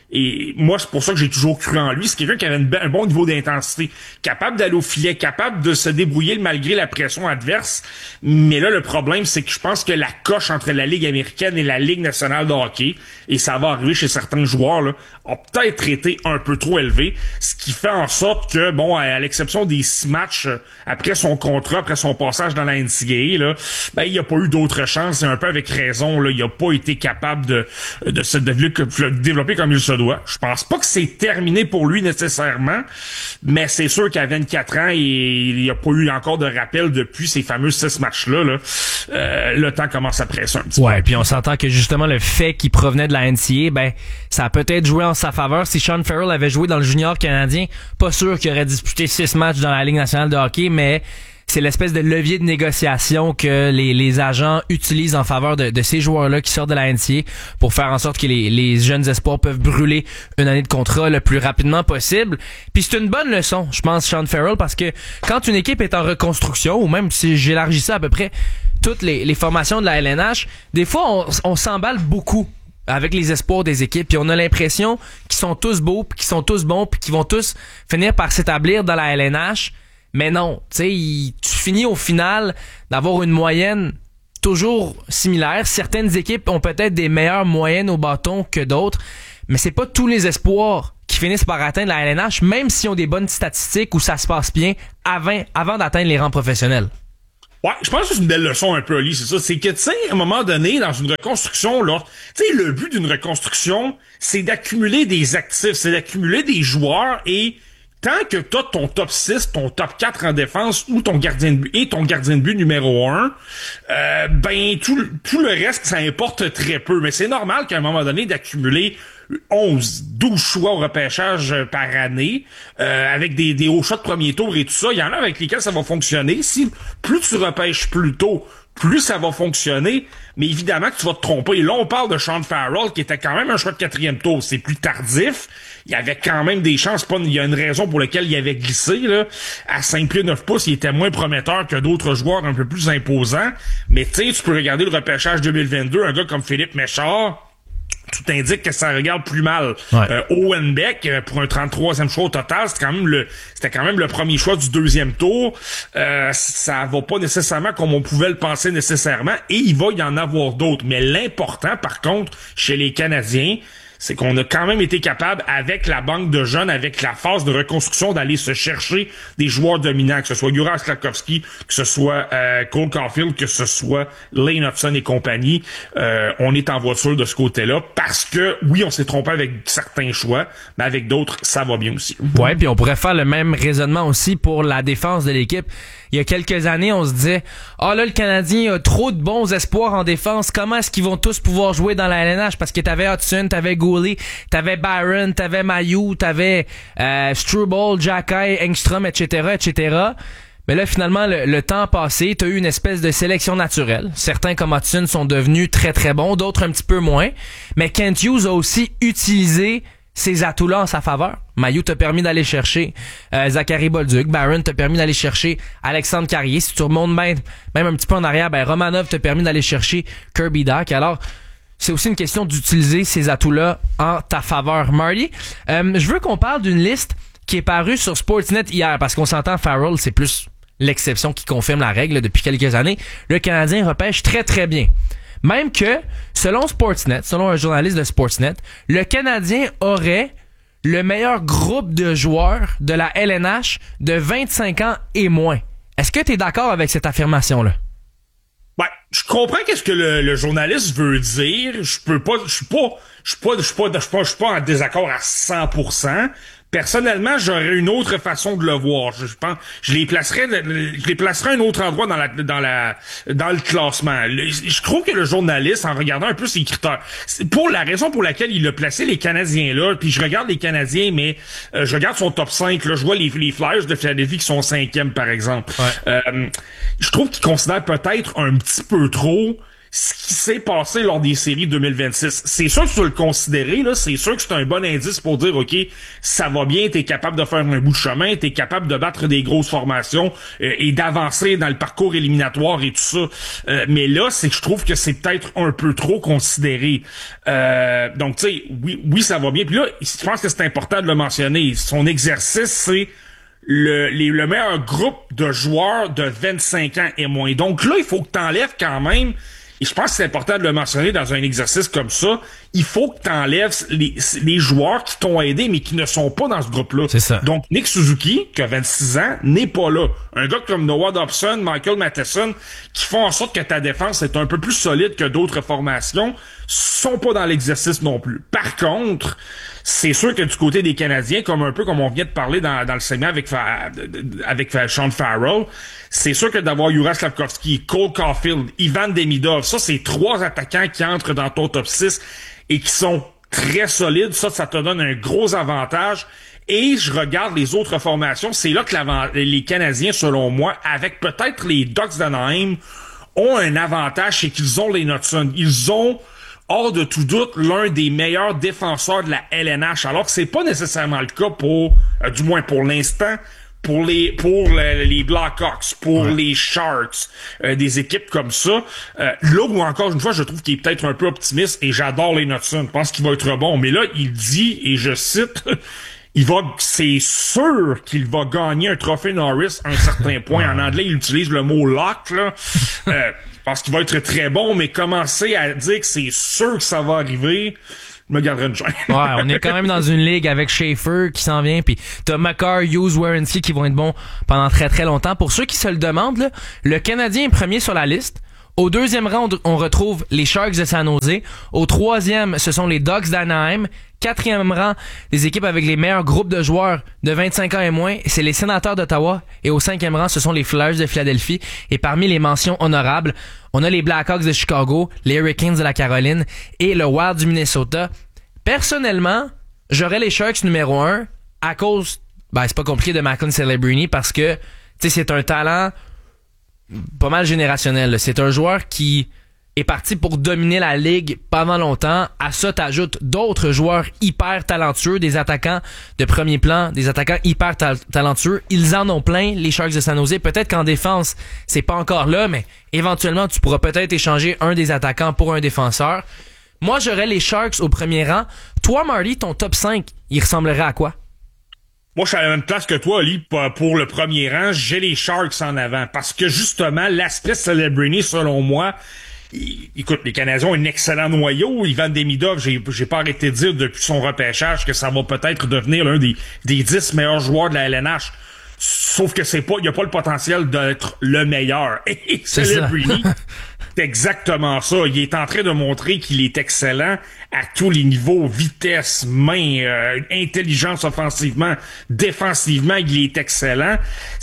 Et moi, c'est pour ça que j'ai toujours cru en lui. C'est quelqu'un qui avait un bon niveau d'intensité, capable d'aller au filet, capable de se débrouiller malgré la pression adverse. Mais là, le problème, c'est que je pense que la coche entre la Ligue américaine et la Ligue nationale de hockey, et ça va arriver chez certains joueurs, là, a peut-être été un peu trop élevé, ce qui fait en sorte que, bon, à l'exception des 6 matchs après son contrat, après son passage dans la NCAA, là, ben, il n'y a pas eu d'autre chance, et un peu avec raison, là, il n'a pas été capable de se développer comme il se doit. Je pense pas que c'est terminé pour lui nécessairement, mais c'est sûr qu'à 24 ans, il n'y a pas eu encore de rappel depuis ces fameux 6 matchs-là, là. Le temps commence à presser un petit peu. Ouais, puis on s'entend que justement le fait qu'il provenait de la NCAA, ben, ça a peut-être joué en sa faveur. Si Sean Farrell avait joué dans le junior canadien, pas sûr qu'il aurait disputé 6 matchs dans la Ligue nationale de hockey, mais c'est l'espèce de levier de négociation que les agents utilisent en faveur de ces joueurs-là qui sortent de la NCAA pour faire en sorte que les jeunes espoirs peuvent brûler une année de contrat le plus rapidement possible. Puis c'est une bonne leçon, je pense, Sean Farrell, parce que quand une équipe est en reconstruction, ou même si j'élargis ça à peu près toutes les formations de la LNH, des fois on s'emballe beaucoup avec les espoirs des équipes, puis on a l'impression qu'ils sont tous beaux, puis qu'ils sont tous bons, puis qu'ils vont tous finir par s'établir dans la LNH. Mais non, tu sais, tu finis au final d'avoir une moyenne toujours similaire. Certaines équipes ont peut-être des meilleures moyennes au bâton que d'autres, mais c'est pas tous les espoirs qui finissent par atteindre la LNH, même s'ils ont des bonnes statistiques où ça se passe bien avant d'atteindre les rangs professionnels. Ouais, je pense que c'est une belle leçon un peu, Ali, c'est ça. C'est que, tu sais, à un moment donné, dans une reconstruction, là, tu sais, le but d'une reconstruction, c'est d'accumuler des actifs, c'est d'accumuler des joueurs, et tant que t'as ton top 6, ton top 4 en défense, ou ton gardien de but, et ton gardien de but numéro 1, ben, tout le reste, ça importe très peu. Mais c'est normal qu'à un moment donné, d'accumuler 12 choix au repêchage par année, avec des hauts shots de premier tour et tout ça. Il y en a avec lesquels ça va fonctionner. Si plus tu repêches plus tôt, plus ça va fonctionner, mais évidemment que tu vas te tromper. Et là, on parle de Sean Farrell, qui était quand même un choix de 4e tour. C'est plus tardif. Il y avait quand même des chances. Il y a une raison pour laquelle il avait glissé, là. À 5 pieds 9 pouces, il était moins prometteur que d'autres joueurs un peu plus imposants. Mais tu sais, tu peux regarder le repêchage 2022, un gars comme Philippe Méchard, tout indique que ça regarde plus mal. Ouais. Owen Beck, pour un 33e choix au total, c'était quand même le premier choix du 2e tour. Ça va pas nécessairement comme on pouvait le penser nécessairement, et il va y en avoir d'autres. Mais l'important, par contre, chez les Canadiens, c'est qu'on a quand même été capable, avec la banque de jeunes, avec la phase de reconstruction, d'aller se chercher des joueurs dominants, que ce soit Juraj Slafkovský, que ce soit Cole Caulfield, que ce soit Lane Hudson et compagnie. On est en voiture de ce côté-là, parce que, oui, on s'est trompé avec certains choix, mais avec d'autres, ça va bien aussi. Ouais, puis on pourrait faire le même raisonnement aussi pour la défense de l'équipe. Il y a quelques années, on se disait, là, le Canadien a trop de bons espoirs en défense. Comment est-ce qu'ils vont tous pouvoir jouer dans la LNH? Parce que t'avais Hudson, t'avais Goulet, t'avais Byron, t'avais Mailloux, t'avais Struble, Jacky, Engstrom, etc., etc. Mais là, finalement, le temps passé, t'as eu une espèce de sélection naturelle. Certains, comme Hudson, sont devenus très, très bons, d'autres un petit peu moins. Mais Kent Hughes a aussi utilisé ces atouts-là en sa faveur. Mailloux t'a permis d'aller chercher Zachary Bolduc. Byron t'a permis d'aller chercher Alexandre Carrier. Si tu remontes même un petit peu en arrière, ben Romanov t'a permis d'aller chercher Kirby Dach. Alors, c'est aussi une question d'utiliser ces atouts-là en ta faveur. Marty, je veux qu'on parle d'une liste qui est parue sur Sportsnet hier, parce qu'on s'entend, Farrell, c'est plus l'exception qui confirme la règle depuis quelques années. Le Canadien repêche très, très bien. Même que, selon Sportsnet, selon un journaliste de Sportsnet, le Canadien aurait le meilleur groupe de joueurs de la LNH de 25 ans et moins. Est-ce que tu es d'accord avec cette affirmation-là? Ouais, je comprends qu'est-ce que le journaliste veut dire. Je suis pas en désaccord à 100%. Personnellement, j'aurais une autre façon de le voir. Je pense, je les placerais à un autre endroit dans le classement. Je trouve que le journaliste, en regardant un peu ses critères, pour la raison pour laquelle il a placé les Canadiens là, puis je regarde les Canadiens, mais je regarde son top 5, là, je vois les Flyers de Philadelphie qui sont 5e, par exemple. Ouais. Je trouve qu'il considère peut-être un petit peu trop ce qui s'est passé lors des séries 2026. C'est sûr que tu dois le considérer, là, c'est sûr que c'est un bon indice pour dire, OK, ça va bien, t'es capable de faire un bout de chemin, t'es capable de battre des grosses formations et d'avancer dans le parcours éliminatoire et tout ça. Mais là, c'est que je trouve que c'est peut-être un peu trop considéré. Donc, tu sais, oui, ça va bien. Puis là, je pense que c'est important de le mentionner. Son exercice, c'est le meilleur groupe de joueurs de 25 ans et moins. Donc là, il faut que t'enlèves quand même. Et je pense que c'est important de le mentionner dans un exercice comme ça. Il faut que tu enlèves les joueurs qui t'ont aidé, mais qui ne sont pas dans ce groupe-là. C'est ça. Donc, Nick Suzuki, qui a 26 ans, n'est pas là. Un gars comme Noah Dobson, Michael Matheson, qui font en sorte que ta défense est un peu plus solide que d'autres formations, sont pas dans l'exercice non plus. Par contre, c'est sûr que du côté des Canadiens, comme on vient de parler dans le segment avec Sean Farrell, c'est sûr que d'avoir Juraj Slafkovský, Cole Caulfield, Ivan Demidov, ça, c'est 3 attaquants qui entrent dans ton top 6 et qui sont très solides. Ça te donne un gros avantage. Et je regarde les autres formations. C'est là que les Canadiens, selon moi, avec peut-être les Ducks d'Anaheim, ont un avantage, c'est qu'ils ont les Knudsen. Ils ont, hors de tout doute, l'un des meilleurs défenseurs de la LNH. Alors que c'est pas nécessairement le cas pour, du moins pour l'instant, pour les Blackhawks, pour les Sharks, des équipes comme ça. Là où encore une fois, je trouve qu'il est peut-être un peu optimiste et j'adore les Knudsen. Je pense qu'il va être bon. Mais là, il dit, et je cite, c'est sûr qu'il va gagner un trophée Norris à un certain point. En anglais, il utilise le mot lock, là. Je pense qu'il va être très bon, mais commencer à dire que c'est sûr que ça va arriver, je me garderai une chaîne. Ouais, on est quand même dans une ligue avec Schaefer qui s'en vient, puis t'as Makar, Hughes, Werenski qui vont être bons pendant très très longtemps. Pour ceux qui se le demandent, là, le Canadien est premier sur la liste. Au deuxième rang, on retrouve les Sharks de San Jose. Au troisième, ce sont les Ducks d'Anaheim. Quatrième rang, les équipes avec les meilleurs groupes de joueurs de 25 ans et moins, c'est les Sénateurs d'Ottawa. Et au cinquième rang, ce sont les Flyers de Philadelphie. Et parmi les mentions honorables, on a les Blackhawks de Chicago, les Hurricanes de la Caroline et le Wild du Minnesota. Personnellement, j'aurais les Sharks numéro 1 à cause, c'est pas compliqué, de Macklin Celebrini parce que, tu sais, c'est un talent pas mal générationnel. C'est un joueur qui est parti pour dominer la ligue pendant longtemps. À ça, t'ajoutes d'autres joueurs hyper talentueux, des attaquants de premier plan, des attaquants hyper talentueux. Ils en ont plein, les Sharks de San Jose. Peut-être qu'en défense, c'est pas encore là, mais éventuellement, tu pourras peut-être échanger un des attaquants pour un défenseur. Moi, j'aurais les Sharks au premier rang. Toi, Marty, ton top 5, il ressemblerait à quoi? Moi, je suis à la même place que toi, Ali, pour le premier rang. J'ai les Sharks en avant. Parce que, justement, l'aspect Celebrini, selon moi, écoute, les Canadiens ont un excellent noyau. Ivan Demidov, j'ai pas arrêté de dire depuis son repêchage que ça va peut-être devenir l'un des 10 meilleurs joueurs de la LNH. Sauf que il y a pas le potentiel d'être le meilleur. Et Celebrini, c'est exactement ça. Il est en train de montrer qu'il est excellent à tous les niveaux. Vitesse, main, intelligence offensivement, défensivement, il est excellent.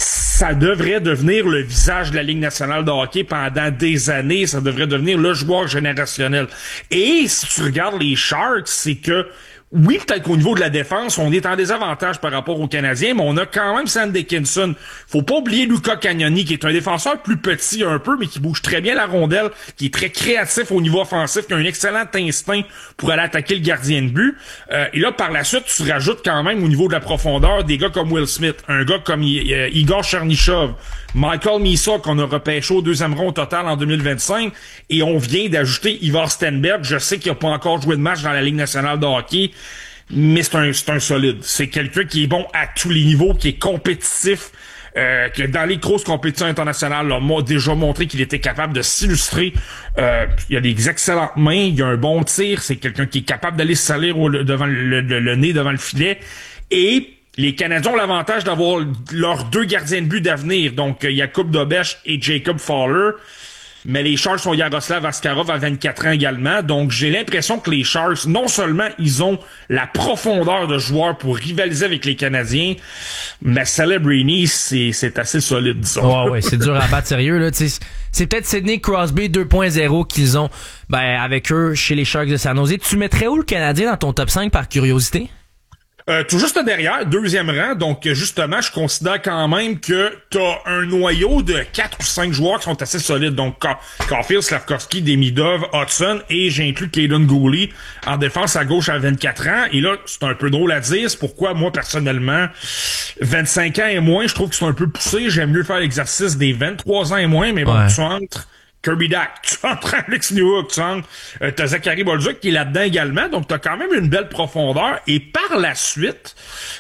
Ça devrait devenir le visage de la Ligue nationale de hockey pendant des années. Ça devrait devenir le joueur générationnel. Et si tu regardes les Sharks, c'est que oui, peut-être qu'au niveau de la défense, on est en désavantage par rapport aux Canadiens, mais on a quand même Sam Dickinson. Faut pas oublier Luca Cagnoni, qui est un défenseur plus petit un peu, mais qui bouge très bien la rondelle, qui est très créatif au niveau offensif, qui a un excellent instinct pour aller attaquer le gardien de but. Et là, par la suite, tu rajoutes quand même au niveau de la profondeur des gars comme Will Smith, un gars comme Igor Chernyshov, Michael Misa, qu'on a repêché au deuxième rang au total en 2025, et on vient d'ajouter Ivar Stenberg. Je sais qu'il n'a pas encore joué de match dans la Ligue nationale de hockey, mais c'est un solide. C'est quelqu'un qui est bon à tous les niveaux, qui est compétitif, que dans les grosses compétitions internationales, a déjà montré qu'il était capable de s'illustrer. Il a des excellentes mains, il a un bon tir, c'est quelqu'un qui est capable d'aller se salir devant le nez, devant le filet. Et les Canadiens ont l'avantage d'avoir leurs 2 gardiens de but d'avenir, donc Jakub Dobeš et Jacob Fowler. Mais les Sharks ont Yaroslav Askarov à 24 ans également. Donc, j'ai l'impression que les Sharks, non seulement ils ont la profondeur de joueurs pour rivaliser avec les Canadiens, mais Celebrini, c'est assez solide, disons. Ouais, c'est dur à battre, sérieux, là. C'est peut-être Sidney Crosby 2.0 qu'ils ont, avec eux, chez les Sharks de San Jose. Tu mettrais où le Canadien dans ton top 5 par curiosité? Tout juste derrière, 2e rang. Donc, justement, je considère quand même que t'as un noyau de 4 ou 5 joueurs qui sont assez solides. Donc, Caulfield, Slavkovski, Demidov, Hudson et j'inclus Caden Gooley en défense à gauche à 24 ans. Et là, c'est un peu drôle à dire. C'est pourquoi, moi, personnellement, 25 ans et moins, je trouve que c'est un peu poussé. J'aime mieux faire l'exercice des 23 ans et moins, mais bon, tu entres Kirby Dack, tu entres Alex Newhook, tu entres, t'as Zachary Bolduc qui est là-dedans également, donc t'as quand même une belle profondeur. Et par la suite,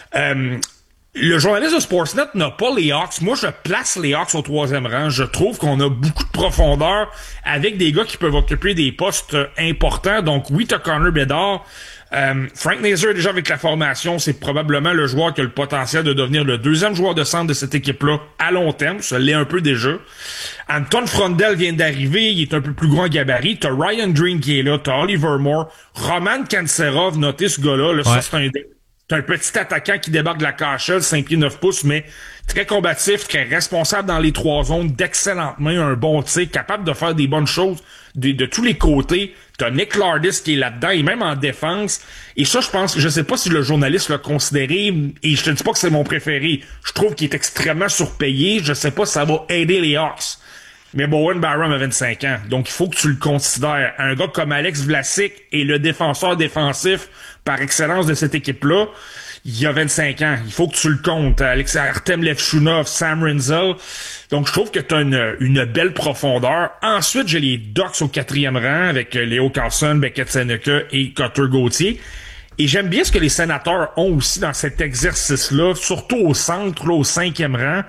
le journaliste de Sportsnet n'a pas les Hawks. Moi, je place les Hawks au 3e rang. Je trouve qu'on a beaucoup de profondeur avec des gars qui peuvent occuper des postes importants. Donc oui, t'as Connor Bedard. Frank Nazar, déjà avec la formation, c'est probablement le joueur qui a le potentiel de devenir le 2e joueur de centre de cette équipe-là à long terme. Ça l'est un peu déjà. Anton Frondel vient d'arriver, il est un peu plus grand gabarit. T'as Ryan Green qui est là, t'as Oliver Moore, Roman Kanserov, notez ce gars-là. Là, ça, c'est un petit attaquant qui débarque de la KHL, 5 pieds 9 pouces, mais très combatif, très responsable dans les 3 zones, d'excellentes mains, un bon tir, capable de faire des bonnes choses de tous les côtés. T'as Nick Lardis qui est là-dedans, et même en défense. Et ça, je sais pas si le journaliste l'a considéré, et je te dis pas que c'est mon préféré. Je trouve qu'il est extrêmement surpayé. Je sais pas si ça va aider les Hawks. Mais Bowen Byram a 25 ans. Donc, il faut que tu le considères. Un gars comme Alex Vlasic est le défenseur défensif par excellence de cette équipe-là. Il a 25 ans. Il faut que tu le comptes. Artem Levchunov, Sam Rinzel. Donc, je trouve que tu as une belle profondeur. Ensuite, j'ai les Ducks au 4e rang avec Leo Carlson, Beckett Seneca et Cutter Gauthier. Et j'aime bien ce que les Sénateurs ont aussi dans cet exercice-là, surtout au centre, là, au 5e rang.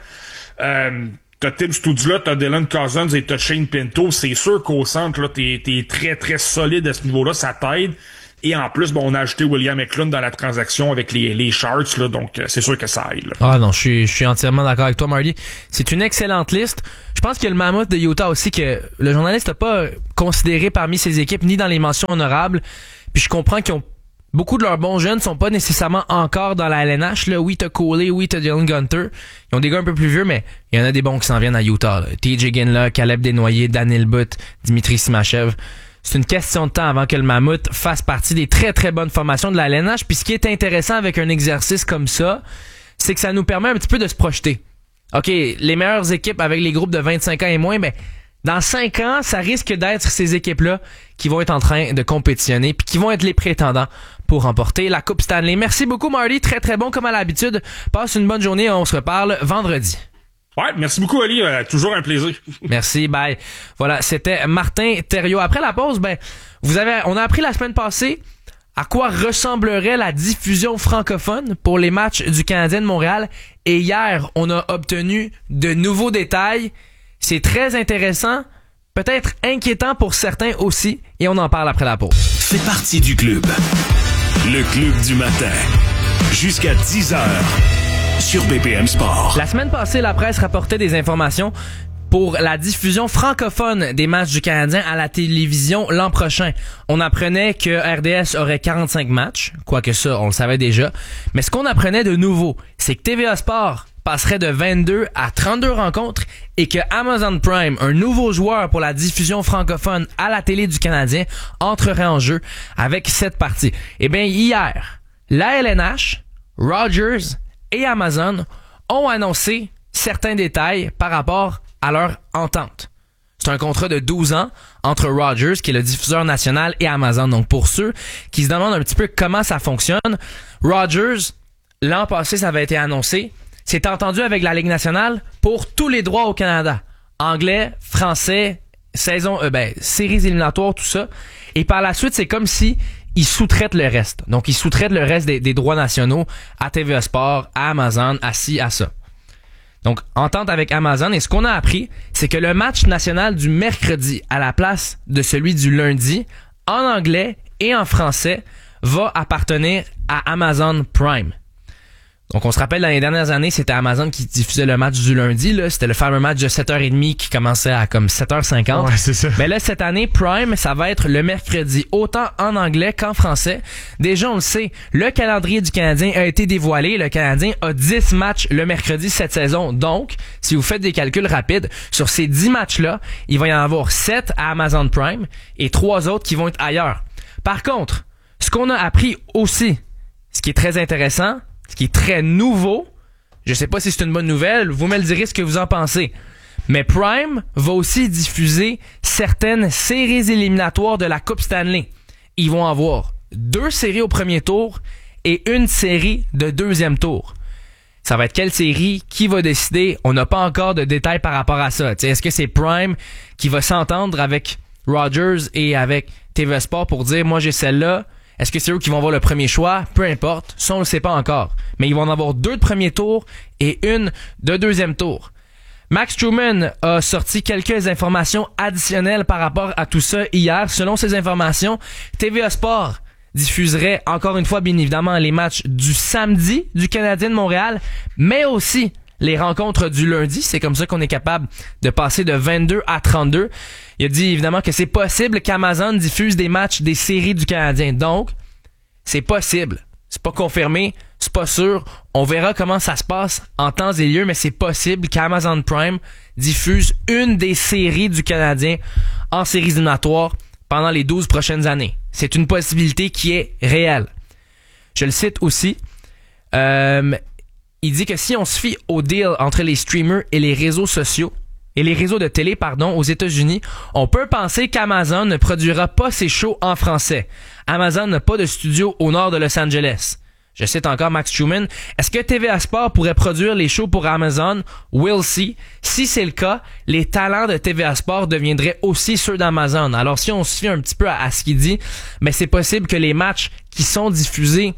T'as Tim Stützle, t'as Dylan Cousins et t'as Shane Pinto. C'est sûr qu'au centre, là, t'es très, très solide à ce niveau-là. Ça t'aide. Et en plus, bon, on a ajouté William Eklund dans la transaction avec les Sharks, là, donc c'est sûr que ça aide. Là. Ah non, je suis entièrement d'accord avec toi, Marty. C'est une excellente liste. Je pense qu'il y a le Mammoth de Utah aussi que le journaliste n'a pas considéré parmi ses équipes, ni dans les mentions honorables. Puis je comprends qu'ils ont beaucoup de leurs bons jeunes sont pas nécessairement encore dans la LNH. Là. Oui, t'as Coley, oui, t'as Dylan Gunter. Ils ont des gars un peu plus vieux, mais il y en a des bons qui s'en viennent à Utah. Là. TJ Ginla, Caleb Desnoyers, Daniel Butt, Dimitri Simachev. C'est une question de temps avant que le Mammouth fasse partie des très très bonnes formations de la LNH. Puis ce qui est intéressant avec un exercice comme ça, c'est que ça nous permet un petit peu de se projeter. OK, les meilleures équipes avec les groupes de 25 ans et moins, mais dans 5 ans, ça risque d'être ces équipes-là qui vont être en train de compétitionner puis qui vont être les prétendants pour remporter la Coupe Stanley. Merci beaucoup, Marty. Très très bon comme à l'habitude. Passe une bonne journée. On se reparle vendredi. Ouais, merci beaucoup, Ali. Toujours un plaisir. Merci, bye. Voilà, c'était Martin Thériault. Après la pause, on a appris la semaine passée à quoi ressemblerait la diffusion francophone pour les matchs du Canadien de Montréal. Et hier, on a obtenu de nouveaux détails. C'est très intéressant, peut-être inquiétant pour certains aussi. Et on en parle après la pause. Fais partie du club. Le club du matin. Jusqu'à 10h. Sur BPM Sport. La semaine passée, la presse rapportait des informations pour la diffusion francophone des matchs du Canadien à la télévision l'an prochain. On apprenait que RDS aurait 45 matchs, quoique ça, on le savait déjà. Mais ce qu'on apprenait de nouveau, c'est que TVA Sport passerait de 22 à 32 rencontres et que Amazon Prime, un nouveau joueur pour la diffusion francophone à la télé du Canadien, entrerait en jeu avec cette partie. Eh bien, hier, la LNH, Rogers et Amazon ont annoncé certains détails par rapport à leur entente. C'est un contrat de 12 ans entre Rogers, qui est le diffuseur national, et Amazon. Donc pour ceux qui se demandent un petit peu comment ça fonctionne, Rogers, l'an passé, ça avait été annoncé, s'est entendu avec la Ligue nationale pour tous les droits au Canada. Anglais, français, séries éliminatoires, tout ça. Et par la suite, c'est comme si ils sous-traitent le reste. Donc, ils sous-traitent le reste des droits nationaux à TVA Sport, à Amazon, à ci, à ça. Donc, entente avec Amazon. Et ce qu'on a appris, c'est que le match national du mercredi à la place de celui du lundi, en anglais et en français, va appartenir à Amazon Prime. Donc, on se rappelle, dans les dernières années, c'était Amazon qui diffusait le match du lundi, là. C'était le fameux match de 7h30 qui commençait à comme 7h50. Ouais, c'est ça. Mais là, cette année, Prime, ça va être le mercredi, autant en anglais qu'en français. Déjà, on le sait, le calendrier du Canadien a été dévoilé. Le Canadien a 10 matchs le mercredi cette saison. Donc, si vous faites des calculs rapides, sur ces 10 matchs-là, il va y en avoir 7 à Amazon Prime et 3 autres qui vont être ailleurs. Par contre, ce qu'on a appris aussi, ce qui est très intéressant, ce qui est très nouveau, je sais pas si c'est une bonne nouvelle, vous me le direz ce que vous en pensez. Mais Prime va aussi diffuser certaines séries éliminatoires de la Coupe Stanley. Ils vont avoir 2 séries au premier tour et une série de deuxième tour. Ça va être quelle série? Qui va décider? On n'a pas encore de détails par rapport à ça. T'sais, est-ce que c'est Prime qui va s'entendre avec Rogers et avec TVA Sport pour dire, moi j'ai celle-là? Est-ce que c'est eux qui vont avoir le premier choix? Peu importe. Ça, on le sait pas encore. Mais ils vont en avoir 2 de premier tour et une de deuxième tour. Max Truman a sorti quelques informations additionnelles par rapport à tout ça hier. Selon ces informations, TVA Sport diffuserait encore une fois, bien évidemment, les matchs du samedi du Canadien de Montréal, mais aussi les rencontres du lundi. C'est comme ça qu'on est capable de passer de 22 à 32. Il a dit évidemment que c'est possible qu'Amazon diffuse des matchs des séries du Canadien. Donc, c'est possible. C'est pas confirmé, c'est pas sûr. On verra comment ça se passe en temps et lieu, mais c'est possible qu'Amazon Prime diffuse une des séries du Canadien en séries éliminatoires pendant les 12 prochaines années. C'est une possibilité qui est réelle. Je le cite aussi. Il dit que si on se fie au deal entre les streamers et les réseaux sociaux, et les réseaux de télé, aux États-Unis, on peut penser qu'Amazon ne produira pas ses shows en français. Amazon n'a pas de studio au nord de Los Angeles. Je cite encore Max Truman. Est-ce que TVA Sport pourrait produire les shows pour Amazon? We'll see. Si c'est le cas, les talents de TVA Sport deviendraient aussi ceux d'Amazon. Alors si on se fie un petit peu à ce qu'il dit, mais c'est possible que les matchs qui sont diffusés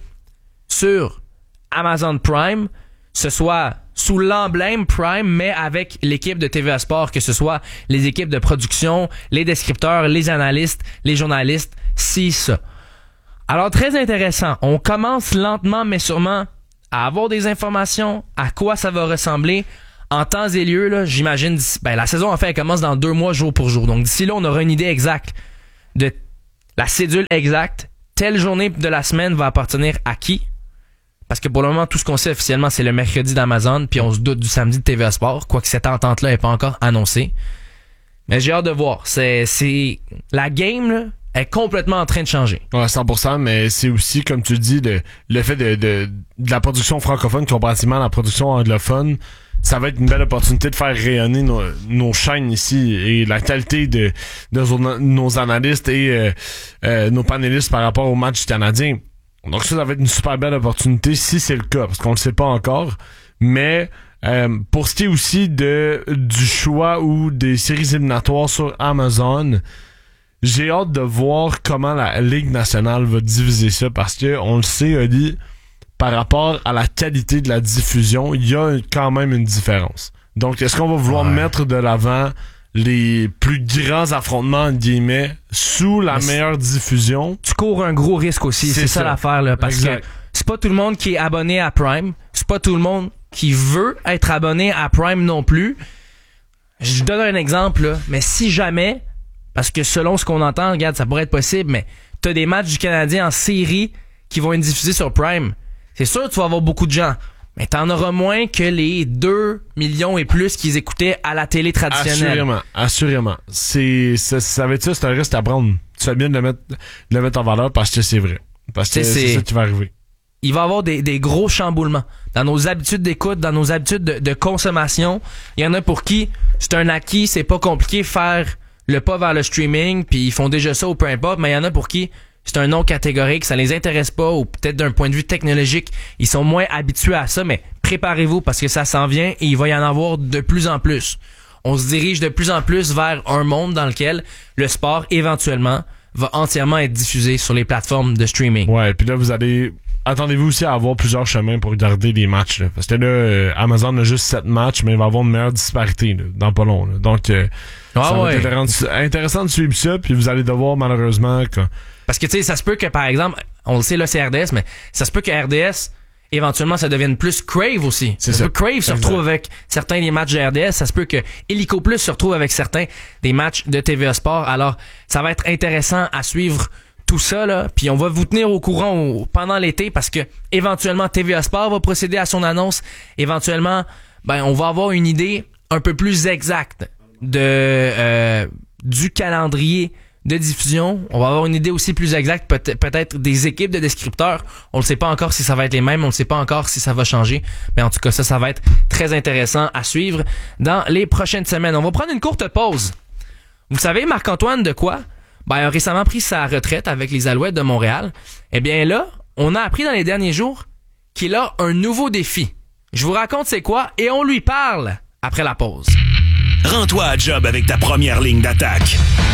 sur Amazon Prime, ce soit sous l'emblème Prime, mais avec l'équipe de TVA Sport, que ce soit les équipes de production, les descripteurs, les analystes, les journalistes, c'est ça. Alors, très intéressant. On commence lentement, mais sûrement, à avoir des informations, à quoi ça va ressembler. En temps et lieu, là, j'imagine, la saison, en fait, elle commence dans 2 mois, jour pour jour. Donc, d'ici là, on aura une idée exacte de la cédule exacte. Telle journée de la semaine va appartenir à qui? Parce que pour le moment, tout ce qu'on sait officiellement, c'est le mercredi d'Amazon, puis on se doute du samedi de TVA Sport, quoique cette entente-là n'est pas encore annoncée. Mais j'ai hâte de voir. C'est la game, là, est complètement en train de changer. Ouais, 100%, mais c'est aussi, comme tu dis, le fait de la production francophone comparativement à la production anglophone. Ça va être une belle opportunité de faire rayonner nos chaînes ici et la qualité de nos analystes et nos panélistes par rapport au match canadien. Donc ça va être une super belle opportunité si c'est le cas, parce qu'on le sait pas encore. Mais pour ce qui est aussi du choix ou des séries éliminatoires sur Amazon, j'ai hâte de voir comment la Ligue nationale va diviser ça, parce que on le sait, Oli, par rapport à la qualité de la diffusion, il y a quand même une différence. Donc, est-ce qu'on va vouloir mettre de l'avant les plus grands affrontements, entre guillemets, sous la meilleure diffusion? Tu cours un gros risque aussi, c'est ça l'affaire, là, parce exact. que c'est pas tout le monde qui est abonné à Prime, c'est pas tout le monde qui veut être abonné à Prime non plus. Je donne un exemple, là, mais si jamais, parce que selon ce qu'on entend, regarde, ça pourrait être possible, mais t'as des matchs du Canadien en série qui vont être diffusés sur Prime. C'est sûr que tu vas avoir beaucoup de gens, mais t'en auras moins que les 2 millions et plus qu'ils écoutaient à la télé traditionnelle. Assurément. Ça va être ça, c'est un risque à prendre. Tu fais bien de le mettre en valeur parce que c'est vrai. Parce que c'est ça qui va arriver. Il va y avoir des gros chamboulements dans nos habitudes d'écoute, dans nos habitudes de consommation. Il y en a pour qui c'est un acquis, c'est pas compliqué faire le pas vers le streaming, puis ils font déjà ça ou peu importe, mais il y en a pour qui c'est un non catégorique, ça les intéresse pas, ou peut-être d'un point de vue technologique, ils sont moins habitués à ça, mais préparez-vous parce que ça s'en vient et il va y en avoir de plus en plus. On se dirige de plus en plus vers un monde dans lequel le sport, éventuellement, va entièrement être diffusé sur les plateformes de streaming. Ouais, puis là, attendez-vous aussi à avoir plusieurs chemins pour regarder les matchs, là. Parce que là, Amazon a juste 7 matchs, mais il va avoir une meilleure disparité, là, dans pas long, là. Donc, ça va être intéressant de suivre ça, puis vous allez devoir, malheureusement, parce que, tu sais, ça se peut que, par exemple, on le sait, là, c'est RDS, mais ça se peut que RDS, éventuellement, ça devienne plus Crave aussi. Ça se peut que Crave se retrouve avec certains des matchs de RDS. Ça se peut que Illico Plus se retrouve avec certains des matchs de TVA Sport. Alors, ça va être intéressant à suivre tout ça, là. Puis on va vous tenir au courant pendant l'été parce que, éventuellement, TVA Sport va procéder à son annonce. Éventuellement, on va avoir une idée un peu plus exacte du calendrier de diffusion. On va avoir une idée aussi plus exacte, peut-être des équipes de descripteurs. On ne sait pas encore si ça va être les mêmes, on ne sait pas encore si ça va changer. Mais en tout cas, ça va être très intéressant à suivre dans les prochaines semaines. On va prendre une courte pause. Vous savez, Marc-Antoine Dequoy a récemment pris sa retraite avec les Alouettes de Montréal. Eh bien là, on a appris dans les derniers jours qu'il a un nouveau défi. Je vous raconte c'est quoi et on lui parle après la pause. Rends-toi à job avec ta première ligne d'attaque.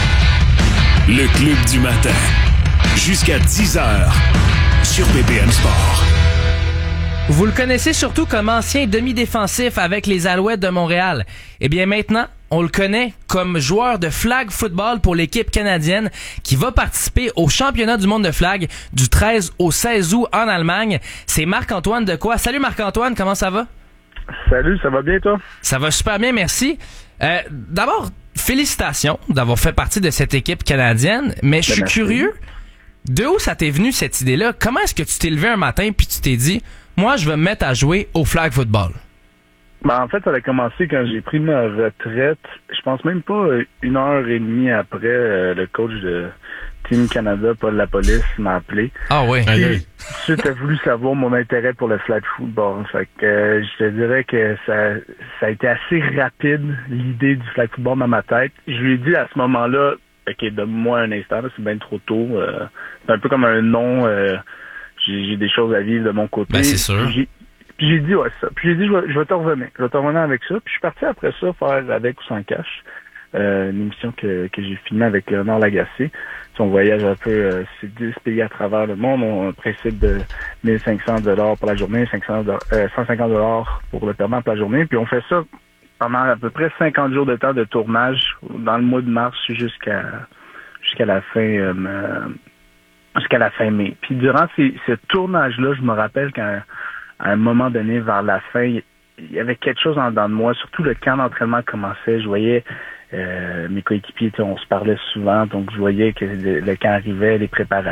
Le Club du matin. Jusqu'à 10h sur BPM Sport. Vous le connaissez surtout comme ancien demi-défensif avec les Alouettes de Montréal. Eh bien maintenant, on le connaît comme joueur de flag football pour l'équipe canadienne qui va participer au championnat du monde de flag du 13 au 16 août en Allemagne. C'est Marc-Antoine Dequoy. Salut Marc-Antoine, comment ça va? Salut, ça va bien toi? Ça va super bien, merci. D'abord, félicitations d'avoir fait partie de cette équipe canadienne, mais je suis curieux, de où ça t'est venu cette idée-là? Comment est-ce que tu t'es levé un matin puis tu t'es dit, moi je vais me mettre à jouer au flag football? En fait, ça a commencé quand j'ai pris ma retraite. Je pense même pas 1h30 après, le coach de Team Canada, Paul Lapolice, m'a appelé. Ah oui. Tu as voulu savoir mon intérêt pour le flag football. Fait que je te dirais que ça a été assez rapide, l'idée du flag football dans ma tête. Je lui ai dit à ce moment-là, OK, donne-moi un instant, là, c'est bien trop tôt. C'est un peu comme un nom. J'ai des choses à vivre de mon côté. Ben, c'est sûr. Puis j'ai dit, ouais, ça. Puis j'ai dit, je vais te revenir. Je vais te revenir avec ça. Puis je suis parti après ça faire Avec ou sans cash. Une émission que j'ai filmée avec Léonard Lagacé. On voyage un peu, c'est 10 pays à travers le monde. On a un principe de 1500 $ pour la journée, 150 $ pour le paiement pour la journée. Puis on fait ça pendant à peu près 50 jours de temps de tournage dans le mois de mars jusqu'à la fin mai. Puis durant ce tournage-là, je me rappelle qu'à un moment donné, vers la fin, il y avait quelque chose en dedans de moi, surtout le camp d'entraînement commençait. Je voyais mes coéquipiers, on se parlait souvent, donc je voyais que le camp arrivait, les préparatifs.